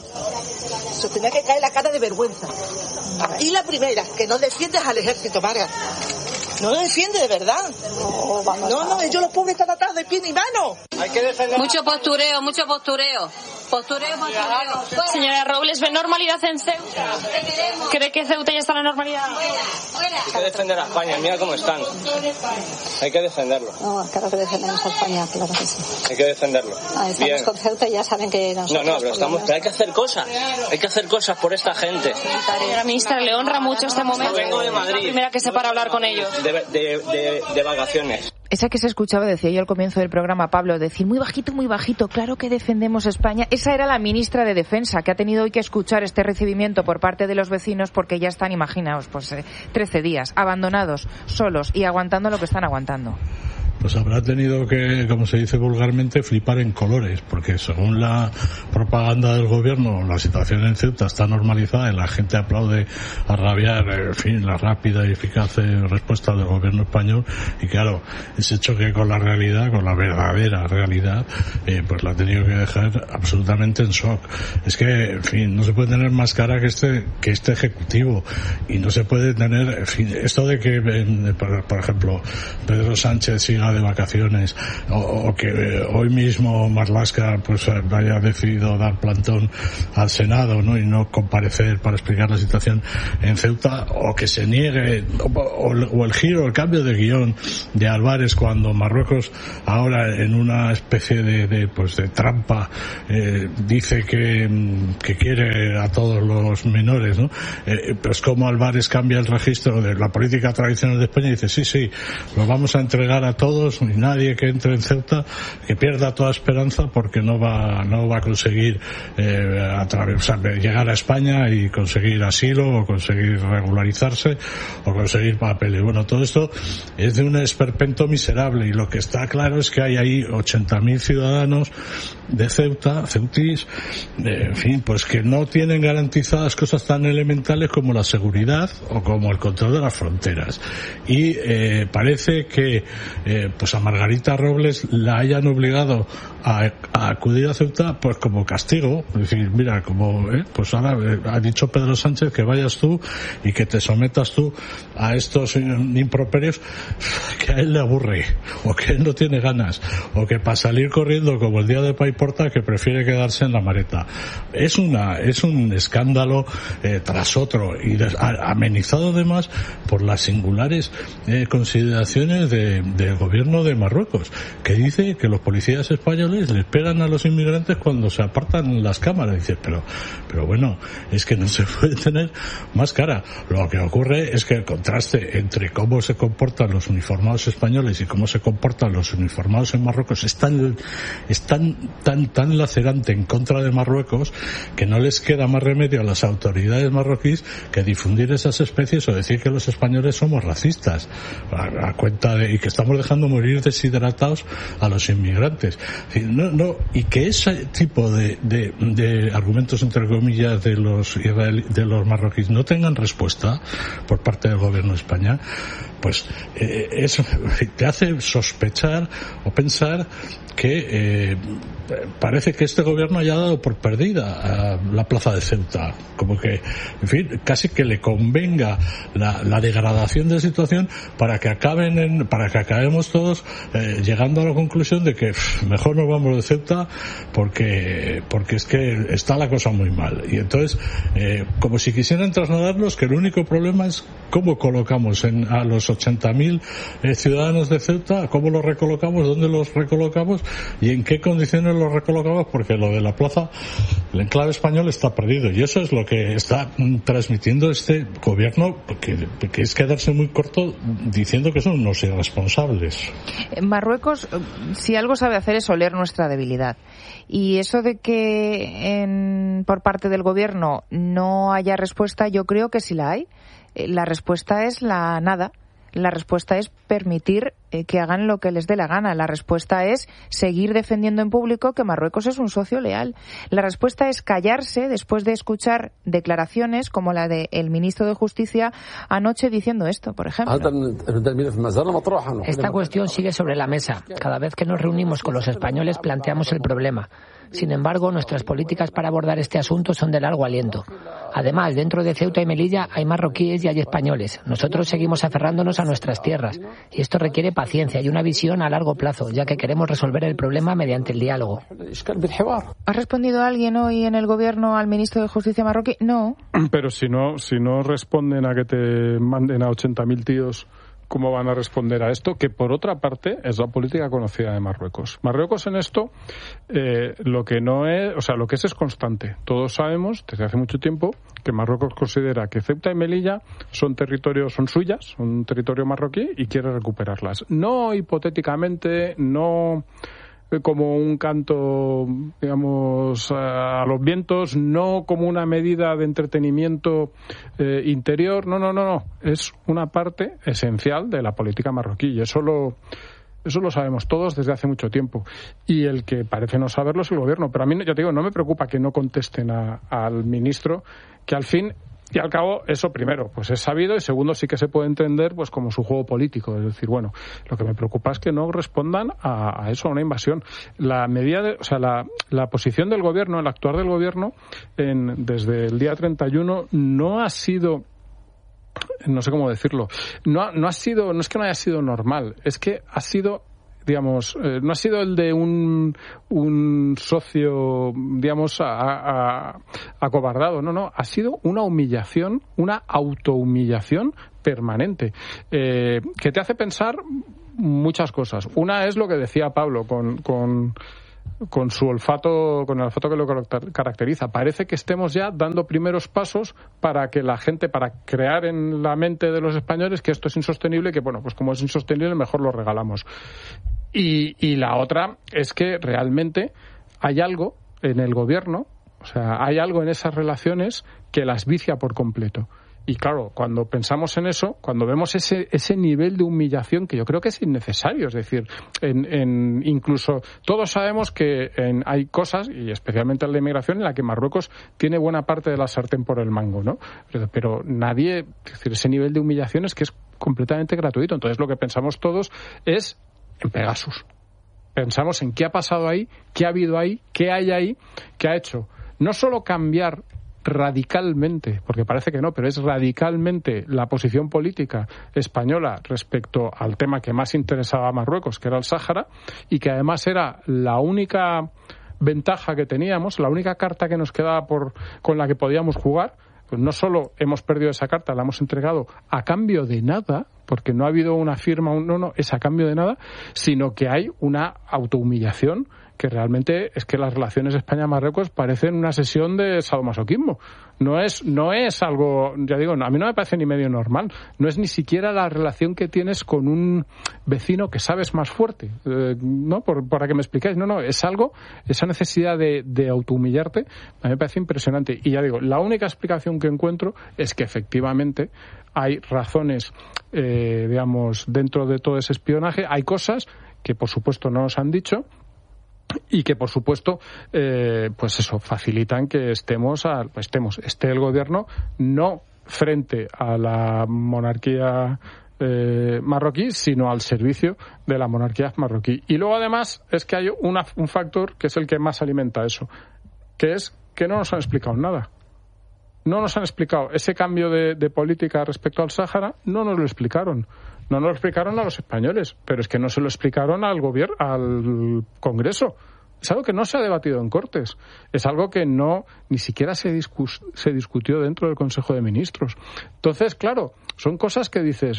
Se tenía que caer la cara de vergüenza. Y la primera, que no defiendes al ejército, Marga. No lo defiende de verdad. No, no, ellos los pobres están atados de pie ni mano. Hay que defender. Mucho postureo, mucho postureo. Postureo, postureo. Señora Robles, ¿ve normalidad en Ceuta? ¿Cree que Ceuta ya está en la normalidad? Hay que defender a España, mira cómo están. Hay que defenderlo. No, claro que defendemos a España, claro que sí. Hay que defenderlo. Ah, estamos Bien. con Ceuta y ya saben que nosotros... No, no, pero, estamos, pero hay que hacer cosas. Hay que hacer cosas por esta gente. Señora ministra, le honra mucho este momento. Vengo de Madrid. La primera que se para hablar con ellos. De, de, de, de vacaciones. Esa que se escuchaba, decía yo al comienzo del programa, Pablo, decir muy bajito, muy bajito, claro que defendemos España. Esa era la ministra de Defensa, que ha tenido hoy que escuchar este recibimiento por parte de los vecinos, porque ya están, imaginaos, pues eh, trece días, abandonados, solos y aguantando lo que están aguantando. pues habrá tenido que, como se dice vulgarmente, flipar en colores, porque según la propaganda del gobierno, la situación en Ceuta está normalizada y la gente aplaude a rabiar, en fin, la rápida y eficaz respuesta del gobierno español, y claro, ese choque con la realidad, con la verdadera realidad, eh, pues la ha tenido que dejar absolutamente en shock. Es que, en fin, no se puede tener más cara que este, que este ejecutivo, y no se puede tener, en fin, esto de que, por, por ejemplo, Pedro Sánchez siga de vacaciones, o, o que eh, hoy mismo Marlaska pues haya decidido dar plantón al Senado, ¿no?, y no comparecer para explicar la situación en Ceuta, o que se niegue, o, o, o el giro, el cambio de guión de Álvarez cuando Marruecos ahora en una especie de, de pues de trampa eh, dice que, que quiere a todos los menores, ¿no? Eh, pues como Álvarez cambia el registro de la política tradicional de España y dice sí, sí, lo vamos a entregar a todos y nadie que entre en Ceuta que pierda toda esperanza porque no va no va a conseguir eh, atravesar, llegar a España y conseguir asilo o conseguir regularizarse o conseguir papeles. Bueno, todo esto es de un esperpento miserable, y lo que está claro es que hay ahí ochenta mil ciudadanos de Ceuta, ceutís, eh, en fin, pues que no tienen garantizadas cosas tan elementales como la seguridad o como el control de las fronteras. Y eh, parece que eh, pues a Margarita Robles la hayan obligado a, a acudir a Ceuta pues como castigo, es decir, mira, como eh, pues ahora eh, ha dicho Pedro Sánchez que vayas tú y que te sometas tú a estos improperios que a él le aburre, o que él no tiene ganas, o que para salir corriendo como el día de Paiporta que prefiere quedarse en la maleta. Es una es un escándalo eh, tras otro, y des, a, amenizado además por las singulares eh, consideraciones de, del gobierno de Marruecos, que dice que los policías españoles les pegan a los inmigrantes cuando se apartan las cámaras. Dice, pero pero bueno, es que no se puede tener más cara. Lo que ocurre es que el contraste entre cómo se comportan los uniformados españoles y cómo se comportan los uniformados en Marruecos es tan, es tan, tan, tan lacerante en contra de Marruecos que no les queda más remedio a las autoridades marroquíes que difundir esas especies o decir que los españoles somos racistas a, a cuenta de, y que estamos dejando morir deshidratados a los inmigrantes. No, no, y que ese tipo de, de, de argumentos entre comillas de los israelí, de los marroquíes no tengan respuesta por parte del gobierno de España, pues eh, eso te hace sospechar o pensar que eh, parece que este gobierno haya dado por perdida a la plaza de Ceuta, como que, en fin, casi que le convenga la, la degradación de la situación para que acaben en, para que acabemos todos eh, llegando a la conclusión de que pff, mejor nos vamos de Ceuta porque porque es que está la cosa muy mal. Y entonces eh, como si quisieran trasladarnos que el único problema es cómo colocamos en, a los ochenta mil eh, ciudadanos de Ceuta, cómo los recolocamos, dónde los recolocamos y en qué condiciones los recolocamos, porque lo de la plaza, el enclave español está perdido, y eso es lo que está mm, transmitiendo este gobierno, que, que es quedarse muy corto diciendo que son unos irresponsables. Marruecos, si algo sabe hacer es oler nuestra debilidad, y eso de que en, por parte del gobierno no haya respuesta, yo creo que sí la hay. La respuesta es la nada. La respuesta es permitir eh, que hagan lo que les dé la gana. La respuesta es seguir defendiendo en público que Marruecos es un socio leal. La respuesta es callarse después de escuchar declaraciones como la del ministro de Justicia anoche diciendo esto, por ejemplo. Esta cuestión sigue sobre la mesa. Cada vez que nos reunimos con los españoles planteamos el problema. Sin embargo, nuestras políticas para abordar este asunto son de largo aliento. Además, dentro de Ceuta y Melilla hay marroquíes y hay españoles. Nosotros seguimos aferrándonos a nuestras tierras. Y esto requiere paciencia y una visión a largo plazo, ya que queremos resolver el problema mediante el diálogo. ¿Ha respondido alguien hoy en el gobierno al ministro de Justicia marroquí? No. Pero si no, si no responden a que te manden a ochenta mil tíos, ¿cómo van a responder a esto? Que por otra parte es la política conocida de Marruecos. Marruecos en esto eh, lo que no es, o sea, lo que es es constante. Todos sabemos desde hace mucho tiempo que Marruecos considera que Ceuta y Melilla son territorios, son suyas, un territorio marroquí y quiere recuperarlas. No hipotéticamente, no como un canto, digamos, a los vientos, no como una medida de entretenimiento eh, interior, no, no, no, no, es una parte esencial de la política marroquí, y eso lo, Eso lo sabemos todos desde hace mucho tiempo. Y el que parece no saberlo es el gobierno. Pero a mí, yo te digo, no me preocupa que no contesten a, al ministro, que al fin y al cabo, eso primero, pues es sabido, y segundo, sí que se puede entender pues como su juego político. Es decir, bueno, lo que me preocupa es que no respondan a, a eso, a una invasión. La medida, de, o sea, la, la posición del gobierno, el actuar del gobierno, en, desde el día treinta y uno, no ha sido, no sé cómo decirlo, no, no ha sido, no es que no haya sido normal, es que ha sido, digamos, eh, no ha sido el de un, un socio, digamos, a, a, acobardado, no, no, ha sido una humillación, una autohumillación permanente, eh, que te hace pensar muchas cosas. Una es lo que decía Pablo con, con con su olfato, con el olfato que lo caracteriza. Parece que estemos ya dando primeros pasos para que la gente, para crear en la mente de los españoles que esto es insostenible y que, bueno, pues como es insostenible, mejor lo regalamos. Y, y la otra es que realmente hay algo en el gobierno, o sea, hay algo en esas relaciones que las vicia por completo. Y claro, cuando pensamos en eso, cuando vemos ese ese nivel de humillación que yo creo que es innecesario, es decir, en, en incluso todos sabemos que en, hay cosas, y especialmente en la inmigración, en la que Marruecos tiene buena parte de la sartén por el mango, ¿no? Pero, pero nadie, es decir, ese nivel de humillación es que es completamente gratuito. Entonces lo que pensamos todos es en Pegasus. Pensamos en qué ha pasado ahí, qué ha habido ahí, qué hay ahí, qué ha hecho no solo cambiar radicalmente, porque parece que no, pero es radicalmente la posición política española respecto al tema que más interesaba a Marruecos, que era el Sáhara, y que además era la única ventaja que teníamos, la única carta que nos quedaba por con la que podíamos jugar. Pues no solo hemos perdido esa carta, la hemos entregado a cambio de nada, porque no ha habido una firma, un, no, no, es a cambio de nada, sino que hay una autohumillación que realmente es que las relaciones España-Marruecos parecen una sesión de sadomasoquismo. No es, no es algo, ya digo, a mí no me parece ni medio normal. No es ni siquiera la relación que tienes con un vecino que sabes más fuerte, eh, ¿no? Por, para que me expliquéis. No, no, es algo, esa necesidad de, de autohumillarte, a mí me parece impresionante. Y ya digo, la única explicación que encuentro es que efectivamente hay razones, eh, digamos, dentro de todo ese espionaje, hay cosas que por supuesto no nos han dicho, y que por supuesto eh, pues eso facilitan que estemos a, pues estemos esté el gobierno no frente a la monarquía eh, marroquí, sino al servicio de la monarquía marroquí. Y luego además es que hay una, un factor que es el que más alimenta eso, que es que no nos han explicado nada. No nos han explicado ese cambio de, de política respecto al Sáhara, no nos lo explicaron. No nos lo explicaron a los españoles, pero es que no se lo explicaron al gobierno, al Congreso. Es algo que no se ha debatido en Cortes. Es algo que no ni siquiera se, discus, se discutió dentro del Consejo de Ministros. Entonces, claro, son cosas que dices,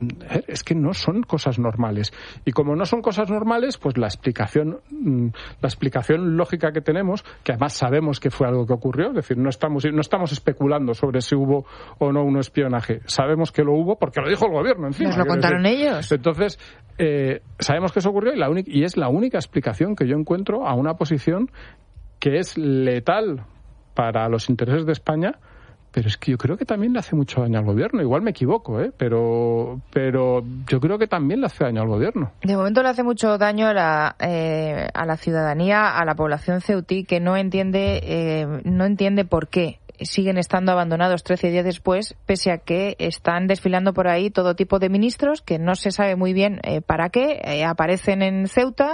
es que no son cosas normales. Y como no son cosas normales, pues la explicación la explicación lógica que tenemos, que además sabemos que fue algo que ocurrió, es decir, no estamos no estamos especulando sobre si hubo o no un espionaje, sabemos que lo hubo porque lo dijo el gobierno encima. Nos lo contaron decir. ellos. Entonces, eh, sabemos que eso ocurrió y, la única, y es la única explicación que yo encuentro a una posición que es letal para los intereses de España. Pero es que yo creo que también le hace mucho daño al gobierno. Igual me equivoco, ¿eh? Pero, pero yo creo que también le hace daño al gobierno. De momento le hace mucho daño a la, eh, a la ciudadanía, a la población ceutí, que no entiende, eh, no entiende por qué siguen estando abandonados trece días después, pese a que están desfilando por ahí todo tipo de ministros que no se sabe muy bien eh, para qué, eh, aparecen en Ceuta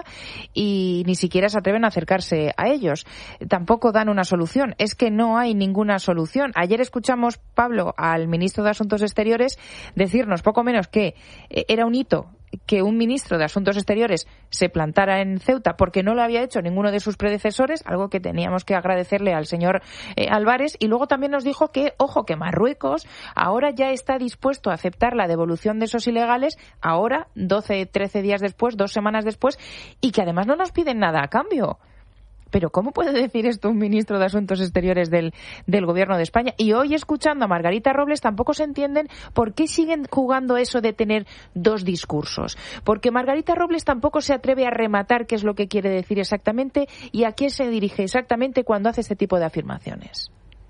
y ni siquiera se atreven a acercarse a ellos. Tampoco dan una solución. Es que no hay ninguna solución. Ayer escuchamos, Pablo, al ministro de Asuntos Exteriores decirnos poco menos que eh, era un hito que un ministro de Asuntos Exteriores se plantara en Ceuta porque no lo había hecho ninguno de sus predecesores, algo que teníamos que agradecerle al señor eh, Álvarez. Y luego también nos dijo que, ojo, que Marruecos ahora ya está dispuesto a aceptar la devolución de esos ilegales, ahora, doce, trece días después, dos semanas después, y que además no nos piden nada a cambio. Pero ¿cómo puede decir esto un ministro de Asuntos Exteriores del, del Gobierno de España? Y hoy, escuchando a Margarita Robles, tampoco se entienden por qué siguen jugando eso de tener dos discursos. Porque Margarita Robles tampoco se atreve a rematar qué es lo que quiere decir exactamente y a quién se dirige exactamente cuando hace este tipo de afirmaciones.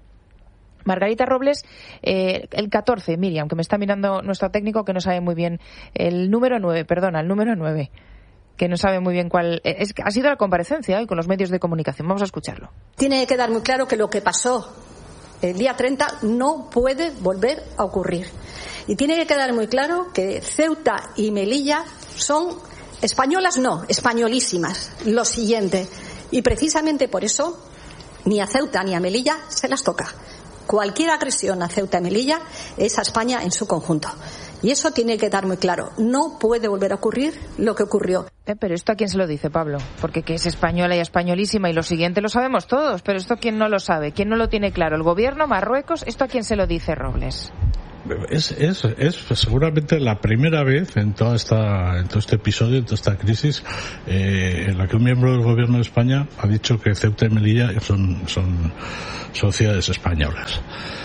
Margarita Robles, eh, el catorce, Miriam, que me está mirando nuestro técnico que no sabe muy bien, el número nueve, perdona, el número nueve. que no sabe muy bien cuál... Es, ha sido la comparecencia hoy con los medios de comunicación. Vamos a escucharlo. Tiene que quedar muy claro que lo que pasó el día treinta no puede volver a ocurrir. Y tiene que quedar muy claro que Ceuta y Melilla son españolas, no, españolísimas. Lo siguiente. Y precisamente por eso ni a Ceuta ni a Melilla se las toca. Cualquier agresión a Ceuta y Melilla es a España en su conjunto. Y eso tiene que quedar muy claro. No puede volver a ocurrir lo que ocurrió. Eh, pero ¿esto a quién se lo dice, Pablo? Porque que es española y españolísima y lo siguiente lo sabemos todos. Pero ¿esto quién no lo sabe? ¿Quién no lo tiene claro? ¿El gobierno? ¿Marruecos? ¿Esto a quién se lo dice, Robles? Es, es, es seguramente la primera vez en toda esta, en todo este episodio, en toda esta crisis, eh, en la que un miembro del gobierno de España ha dicho que Ceuta y Melilla son, son, son ciudades españolas.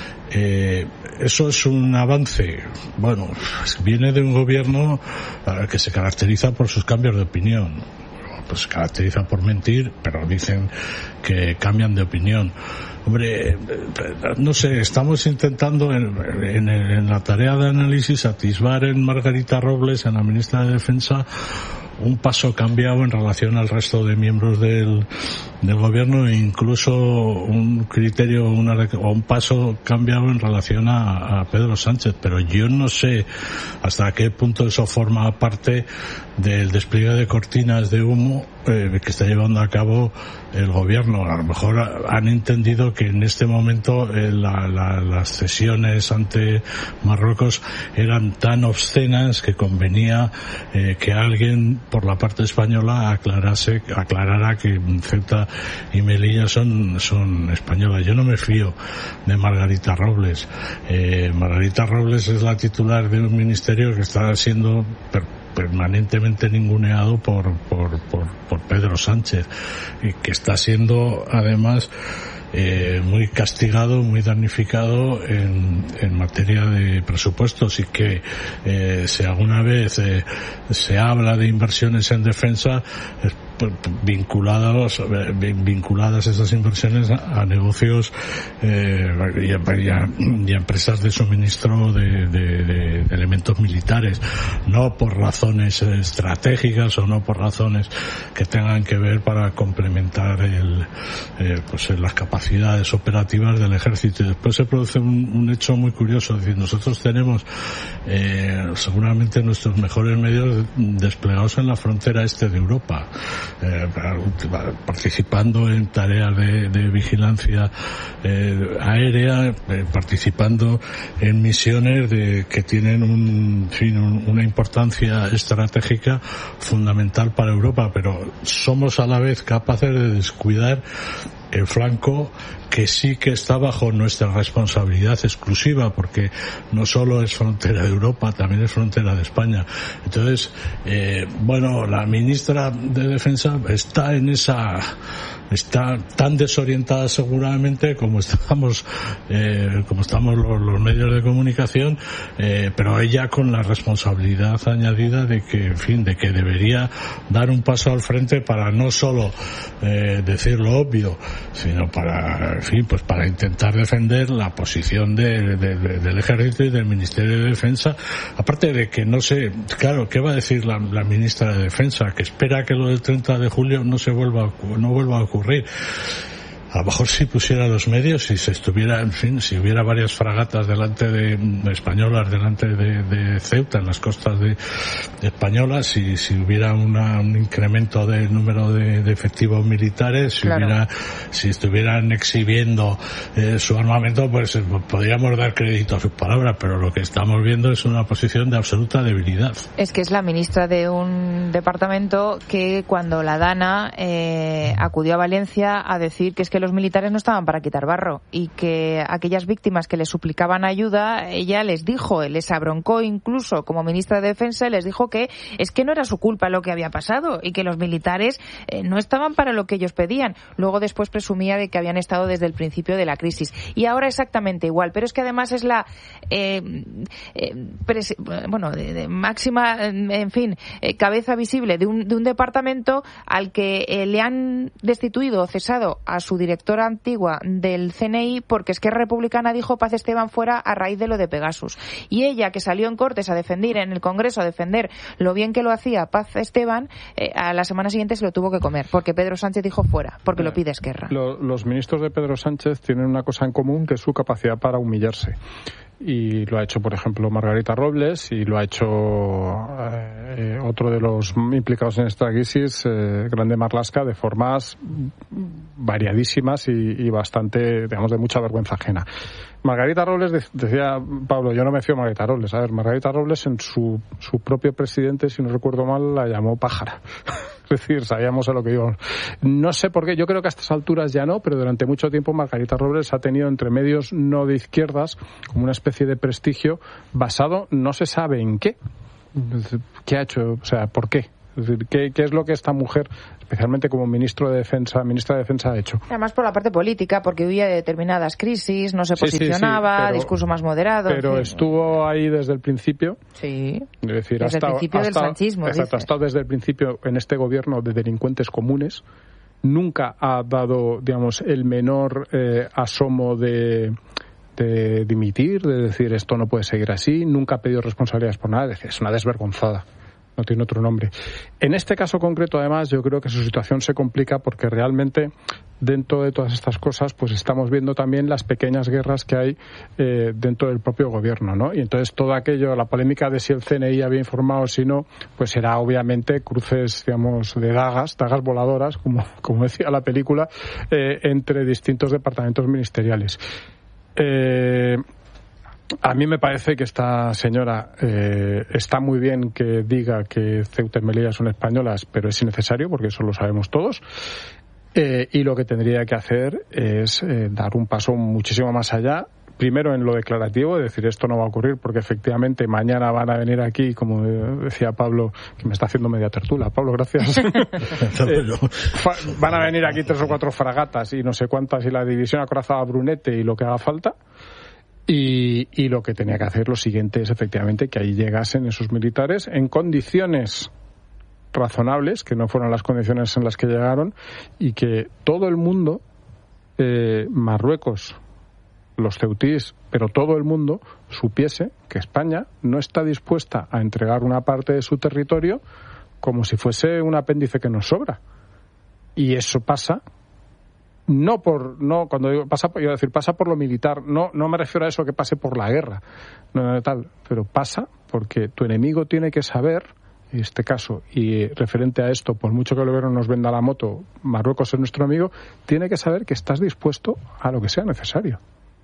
Eh, eso es un avance. Bueno, viene de un gobierno uh, que se caracteriza por sus cambios de opinión. Pues se caracteriza por mentir, pero dicen que cambian de opinión. Hombre, no sé, estamos intentando en, en, en la tarea de análisis atisbar en Margarita Robles, en la ministra de Defensa, un paso cambiado en relación al resto de miembros del, del gobierno e incluso un criterio una, o un paso cambiado en relación a, a Pedro Sánchez, pero yo no sé hasta qué punto eso forma parte del despliegue de cortinas de humo eh, que está llevando a cabo el gobierno. A lo mejor han entendido que en este momento eh, la, la, las cesiones ante Marruecos eran tan obscenas que convenía eh, que alguien por la parte española aclarase, aclarara que Ceuta y Melilla son, son españolas. Yo no me fío de Margarita Robles. Eh, Margarita Robles es la titular de un ministerio que está siendo per- permanentemente ninguneado por, por, por, por Pedro Sánchez, y que está siendo además eh, muy castigado, muy damnificado en, en materia de presupuestos, y que eh, si alguna vez eh, se habla de inversiones en defensa, es vinculadas vinculadas esas inversiones a, a negocios eh, y, a, y, a, y a empresas de suministro de, de, de elementos militares, no por razones estratégicas o no por razones que tengan que ver para complementar el, eh, pues las capacidades operativas del ejército. Y después se produce un, un hecho muy curioso, es decir, nosotros tenemos eh, seguramente nuestros mejores medios desplegados en la frontera este de Europa, Eh, participando en tareas de, de vigilancia eh, aérea, eh, participando en misiones de, que tienen un, en fin, un, una importancia estratégica fundamental para Europa, pero somos a la vez capaces de descuidar el flanco que sí que está bajo nuestra responsabilidad exclusiva, porque no solo es frontera de Europa, también es frontera de España. Entonces, eh, bueno, la ministra de Defensa está en esa, está tan desorientada seguramente como estamos, eh, como estamos los, los medios de comunicación, eh, pero ella con la responsabilidad añadida de que, en fin, de que debería dar un paso al frente para no solo eh, decir lo obvio, sino para, en fin, pues para intentar defender la posición de, de, de, del Ejército y del Ministerio de Defensa. Aparte de que no sé, claro, ¿qué va a decir la, la ministra de Defensa? Que espera que lo del treinta de julio no se vuelva, no vuelva a ocurrir. A lo mejor si pusiera los medios, si se estuviera, en fin, si hubiera varias fragatas delante de, de españolas delante de, de Ceuta, en las costas de, de españolas, si, si hubiera una, un incremento del número de, de efectivos militares, si claro. hubiera, si estuvieran exhibiendo eh, su armamento, pues eh, podríamos dar crédito a sus palabras, pero lo que estamos viendo es una posición de absoluta debilidad. Es que es la ministra de un departamento que cuando la Dana eh, acudió a Valencia a decir que es que los militares no estaban para quitar barro y que aquellas víctimas que le suplicaban ayuda, ella les dijo, les abroncó incluso como ministra de Defensa, les dijo que es que no era su culpa lo que había pasado y que los militares eh, no estaban para lo que ellos pedían. Luego después presumía de que habían estado desde el principio de la crisis. Y ahora exactamente igual, pero es que además es la eh, eh, pres- bueno, de, de máxima, en fin, eh, cabeza visible de un, de un departamento al que eh, le han destituido o cesado a su director directora antigua del C N I, porque Esquerra Republicana dijo Paz Esteban fuera a raíz de lo de Pegasus. Y ella, que salió en Cortes a defender, en el Congreso, a defender lo bien que lo hacía Paz Esteban, eh, a la semana siguiente se lo tuvo que comer, porque Pedro Sánchez dijo fuera, porque lo pide Esquerra. Lo, los ministros de Pedro Sánchez tienen una cosa en común, que es su capacidad para humillarse. Y lo ha hecho, por ejemplo, Margarita Robles, y lo ha hecho eh, otro de los implicados en esta crisis, eh, Grande Marlaska, de formas variadísimas y, y bastante, digamos, de mucha vergüenza ajena. Margarita Robles, de, decía Pablo, yo no me fío de Margarita Robles. A ver, Margarita Robles, en su, su propio presidente, si no recuerdo mal, la llamó pájara. Es decir, sabíamos a lo que íbamos. No sé por qué, yo creo que a estas alturas ya no, pero durante mucho tiempo Margarita Robles ha tenido entre medios no de izquierdas como una especie de prestigio basado no se sabe en qué. ¿Qué ha hecho? O sea, ¿por qué? Es decir, ¿qué, qué es lo que esta mujer, especialmente como ministro de Defensa, ministra de Defensa, ha hecho? Además por la parte política, porque huía de determinadas crisis, no se sí, posicionaba, sí, sí, pero, discurso más moderado. Pero en fin. Estuvo ahí desde el principio. Sí. Es decir, desde hasta, el principio hasta, del sanchismo. Exacto, ha estado desde el principio en este gobierno de delincuentes comunes. Nunca ha dado, digamos, el menor eh, asomo de... de dimitir, de decir esto no puede seguir así, nunca ha pedido responsabilidades por nada, es decir, es una desvergonzada, no tiene otro nombre. En este caso concreto, además, yo creo que su situación se complica porque realmente dentro de todas estas cosas pues estamos viendo también las pequeñas guerras que hay eh, dentro del propio gobierno, ¿no? Y entonces todo aquello, la polémica de si el C N I había informado o si no, pues será obviamente cruces, digamos, de dagas, dagas voladoras, como, como decía la película, eh, entre distintos departamentos ministeriales. Eh, a mí me parece que esta señora eh, está muy bien que diga que Ceuta y Melilla son españolas, pero es innecesario porque eso lo sabemos todos. Eh, y lo que tendría que hacer es eh, dar un paso muchísimo más allá. Primero en lo declarativo, es decir, esto no va a ocurrir porque efectivamente mañana van a venir aquí, como decía Pablo, que me está haciendo media tertulia. Pablo, gracias. eh, van a venir aquí tres o cuatro fragatas y no sé cuántas, y la división acorazada Brunete y lo que haga falta. Y, y lo que tenía que hacer lo siguiente es efectivamente que ahí llegasen esos militares en condiciones razonables, que no fueron las condiciones en las que llegaron, y que todo el mundo, eh, Marruecos, los ceutís, pero todo el mundo supiese que España no está dispuesta a entregar una parte de su territorio como si fuese un apéndice que nos sobra. Y eso pasa no por no cuando digo pasa iba a decir pasa por lo militar, no no me refiero a eso que pase por la guerra, no, no tal, pero pasa porque tu enemigo tiene que saber, en este caso, y referente a esto, por mucho que el gobierno nos venda la moto, Marruecos es nuestro amigo, tiene que saber que estás dispuesto a lo que sea necesario.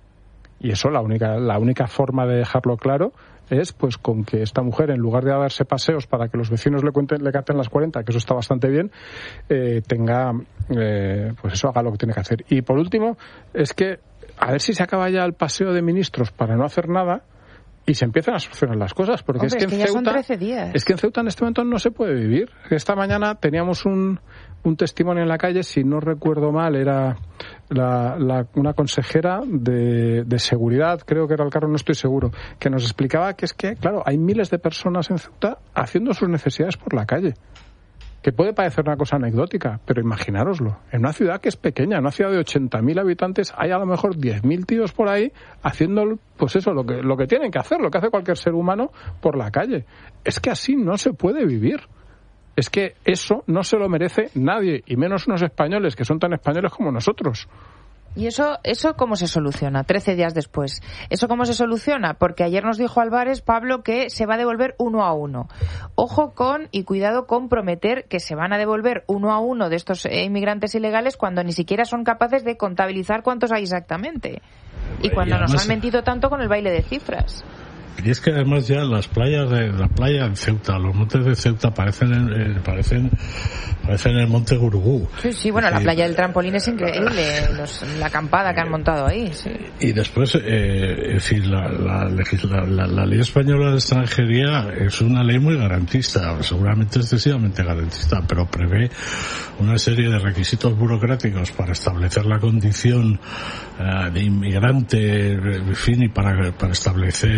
Y eso la única la única forma de dejarlo claro es pues con que esta mujer, en lugar de darse paseos para que los vecinos le cuenten, le canten las cuarenta, que eso está bastante bien, eh, tenga eh, pues eso, haga lo que tiene que hacer. Y por último, es que a ver si se acaba ya el paseo de ministros para no hacer nada y se empiezan a solucionar las cosas, porque Hombre, es que, es que en ya Ceuta son trece días. es que en Ceuta en este momento no se puede vivir. Esta mañana teníamos un un testimonio en la calle, si no recuerdo mal, era la, la, una consejera de, de seguridad, creo que era el cargo, no estoy seguro, que nos explicaba que es que, claro, hay miles de personas en Ceuta haciendo sus necesidades por la calle. Que puede parecer una cosa anecdótica, pero imaginároslo. En una ciudad que es pequeña, en una ciudad de ochenta mil habitantes, hay a lo mejor diez mil tíos por ahí haciendo, pues eso, lo que, lo que tienen que hacer, lo que hace cualquier ser humano por la calle. Es que así no se puede vivir. Es que eso no se lo merece nadie, y menos unos españoles que son tan españoles como nosotros. ¿Y eso, eso cómo se soluciona trece días después? ¿Eso cómo se soluciona? Porque ayer nos dijo Álvarez, Pablo, que se va a devolver uno a uno. Ojo con y cuidado con prometer que se van a devolver uno a uno de estos eh, inmigrantes ilegales cuando ni siquiera son capaces de contabilizar cuántos hay exactamente. Y cuando y además, nos han mentido tanto con el baile de cifras. Y es que además ya las playas de la playa de Ceuta, los montes de Ceuta parecen eh, parecen parecen el monte Gurugú. Sí, sí, bueno, la playa del trampolín es increíble, los, la acampada que han montado ahí. Sí. Y después, eh, es decir, la, la, la, la, la ley española de extranjería es una ley muy garantista, seguramente excesivamente garantista, pero prevé una serie de requisitos burocráticos para establecer la condición uh, de inmigrante, en fin, y para, para establecer eh,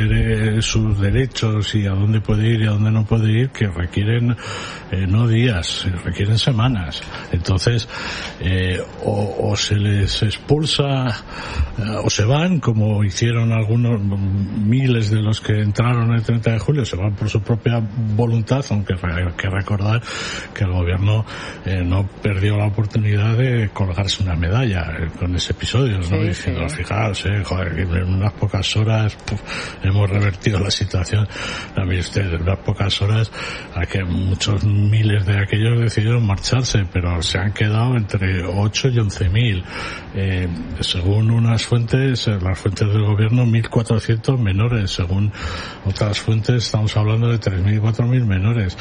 eh, sus derechos y a dónde puede ir y a dónde no puede ir, que requieren eh, no días, requieren semanas. Entonces, eh, o, o se les expulsa eh, o se van, como hicieron algunos miles de los que entraron el treinta de julio, se van por su propia voluntad, aunque hay que recordar que el gobierno eh, no perdió la oportunidad de colgarse una medalla eh, con ese episodio, ¿no? Sí, diciendo, sí. Fijaos, eh, joder, que en unas pocas horas puf, hemos revertido la situación. No, mire usted, en unas pocas horas a que muchos miles de aquellos decidieron marcharse, pero se han quedado entre ocho y once mil. Eh, según unas fuentes, las fuentes del gobierno, mil cuatrocientos menores. Según otras fuentes, estamos hablando de tres mil, cuatro mil menores.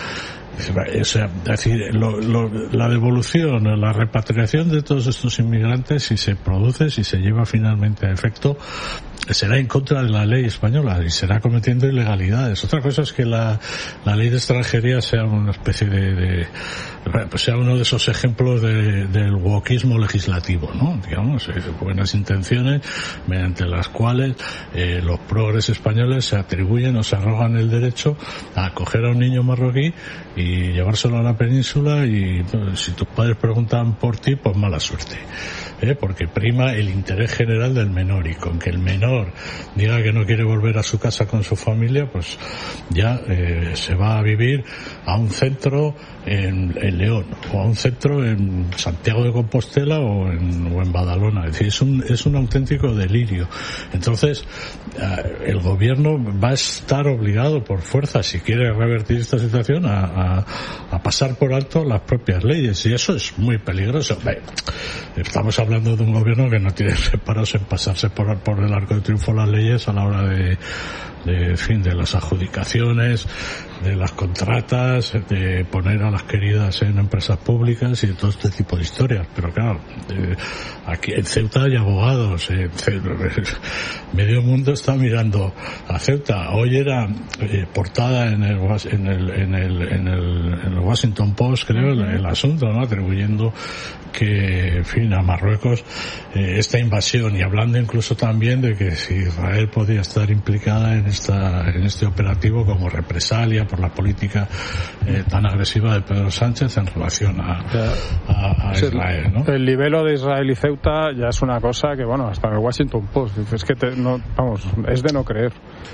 O sea, es decir, lo, lo, la devolución, la repatriación de todos estos inmigrantes, si se produce, si se lleva finalmente a efecto, será en contra de la ley española y será cometiendo ilegalidades. Otra cosa es que la, la ley de extranjería sea una especie de, de pues sea uno de esos ejemplos de, del wokismo legislativo, ¿no? Digamos, eh, buenas intenciones mediante las cuales eh, los progres españoles se atribuyen o se arrogan el derecho a acoger a un niño marroquí y llevárselo a la península y pues, si tus padres preguntan por ti, pues mala suerte. ¿Eh? Porque prima el interés general del menor, y con que el menor diga que no quiere volver a su casa con su familia, pues ya eh, se va a vivir a un centro en, en León, o a un centro en Santiago de Compostela o en, o en Badalona. Es decir, es un, es un auténtico delirio. Entonces, eh, el gobierno va a estar obligado por fuerza, si quiere revertir esta situación, a, a, a pasar por alto las propias leyes, y eso es muy peligroso. Estamos hablando de un gobierno que no tiene reparos en pasarse por, por el arco de triunfo las leyes a la hora de, de, en fin, de las adjudicaciones, de las contratas, de poner a las queridas en empresas públicas y de todo este tipo de historias. Pero claro, eh, aquí en Ceuta hay abogados, en Ceuta, medio mundo está mirando a Ceuta. Hoy era eh, portada en el, en el en el en el en el Washington Post, creo, el, el asunto, ¿no? Atribuyendo que, en fin, a Marruecos eh, esta invasión, y hablando incluso también de que si Israel podía estar implicada en esta en este operativo como represalia por la política eh, tan agresiva de Pedro Sánchez en relación a, a, a Israel, ¿no? El libelo de Israel y Ceuta ya es una cosa que, bueno, hasta en el Washington Post, es que te, no, vamos, es de no creer.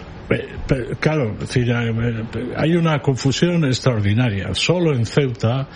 Pero, claro, es decir, hay una confusión extraordinaria. Solo en Ceuta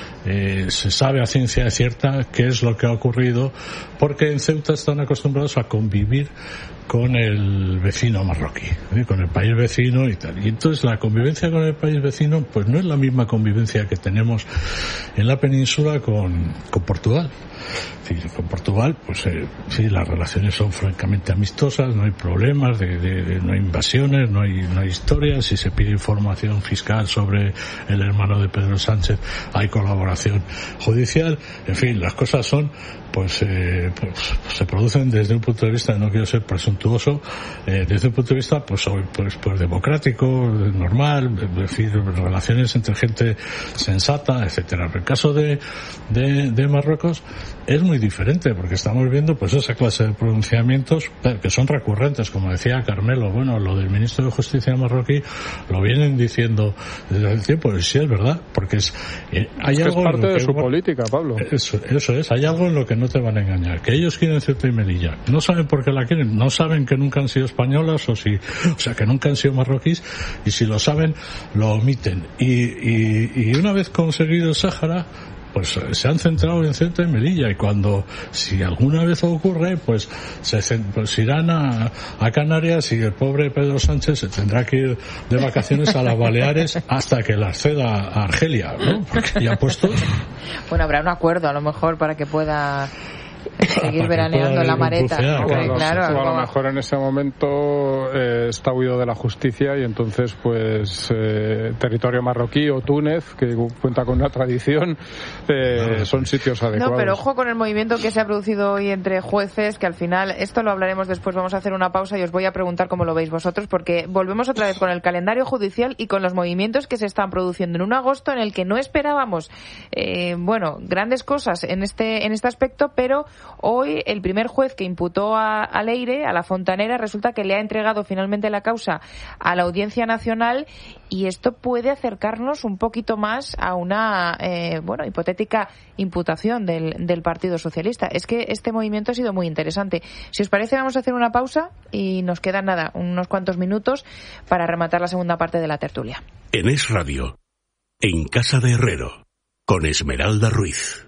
eh, se sabe a ciencia cierta qué es lo que ha ocurrido, porque en Ceuta están acostumbrados a convivir con el vecino marroquí, ¿eh? Con el país vecino y tal. Y entonces la convivencia con el país vecino pues no es la misma convivencia que tenemos en la península con, con Portugal. Sí, con Portugal, pues eh, sí, las relaciones son francamente amistosas, no hay problemas, de, de, de, no hay invasiones, no hay, no hay historias. Si se pide información fiscal sobre el hermano de Pedro Sánchez, hay colaboración judicial. En fin, las cosas son, pues, eh, pues se producen desde un punto de vista, no quiero ser presuntuoso, eh, desde un punto de vista, pues, pues, pues democrático, normal, es decir, relaciones entre gente sensata, etcétera. En el caso de, de, de Marruecos es muy diferente, porque estamos viendo pues esa clase de pronunciamientos que son recurrentes, como decía Carmelo. Bueno, lo del ministro de Justicia marroquí lo vienen diciendo desde hace tiempo, y sí es verdad, porque es, eh, hay es que algo es parte en lo de que, su bueno, política, Pablo. Eso, eso es, hay algo en lo que no te van a engañar, que ellos quieren Ceuta y Melilla, no saben por qué la quieren, no saben que nunca han sido españolas, o si, o sea, que nunca han sido marroquíes, y si lo saben, lo omiten. Y, y, y una vez conseguido el Sáhara, pues se han centrado en Ceuta y Melilla, y cuando, si alguna vez ocurre, pues se pues irán a, a Canarias, y el pobre Pedro Sánchez se tendrá que ir de vacaciones a las Baleares hasta que la acceda a Argelia, ¿no? Porque ya puestos. Bueno, habrá un acuerdo a lo mejor para que pueda seguir veraneando en la mareta. Claro, claro, claro, algo... a lo mejor en ese momento eh, está huido de la justicia, y entonces pues eh, territorio marroquí o Túnez, que cuenta con una tradición, eh, son sitios adecuados. No, pero ojo con el movimiento que se ha producido hoy entre jueces, que al final, esto lo hablaremos después, vamos a hacer una pausa y os voy a preguntar cómo lo veis vosotros, porque volvemos otra vez con el calendario judicial y con los movimientos que se están produciendo en un agosto en el que no esperábamos, eh, bueno, grandes cosas en este, en este aspecto, pero hoy el primer juez que imputó a, a Leire, a la fontanera, resulta que le ha entregado finalmente la causa a la Audiencia Nacional, y esto puede acercarnos un poquito más a una eh, bueno hipotética imputación del, del Partido Socialista. Es que este movimiento ha sido muy interesante. Si os parece, vamos a hacer una pausa y nos quedan nada, unos cuantos minutos para rematar la segunda parte de la tertulia. En Es Radio, en Casa de Herrero, con Esmeralda Ruiz.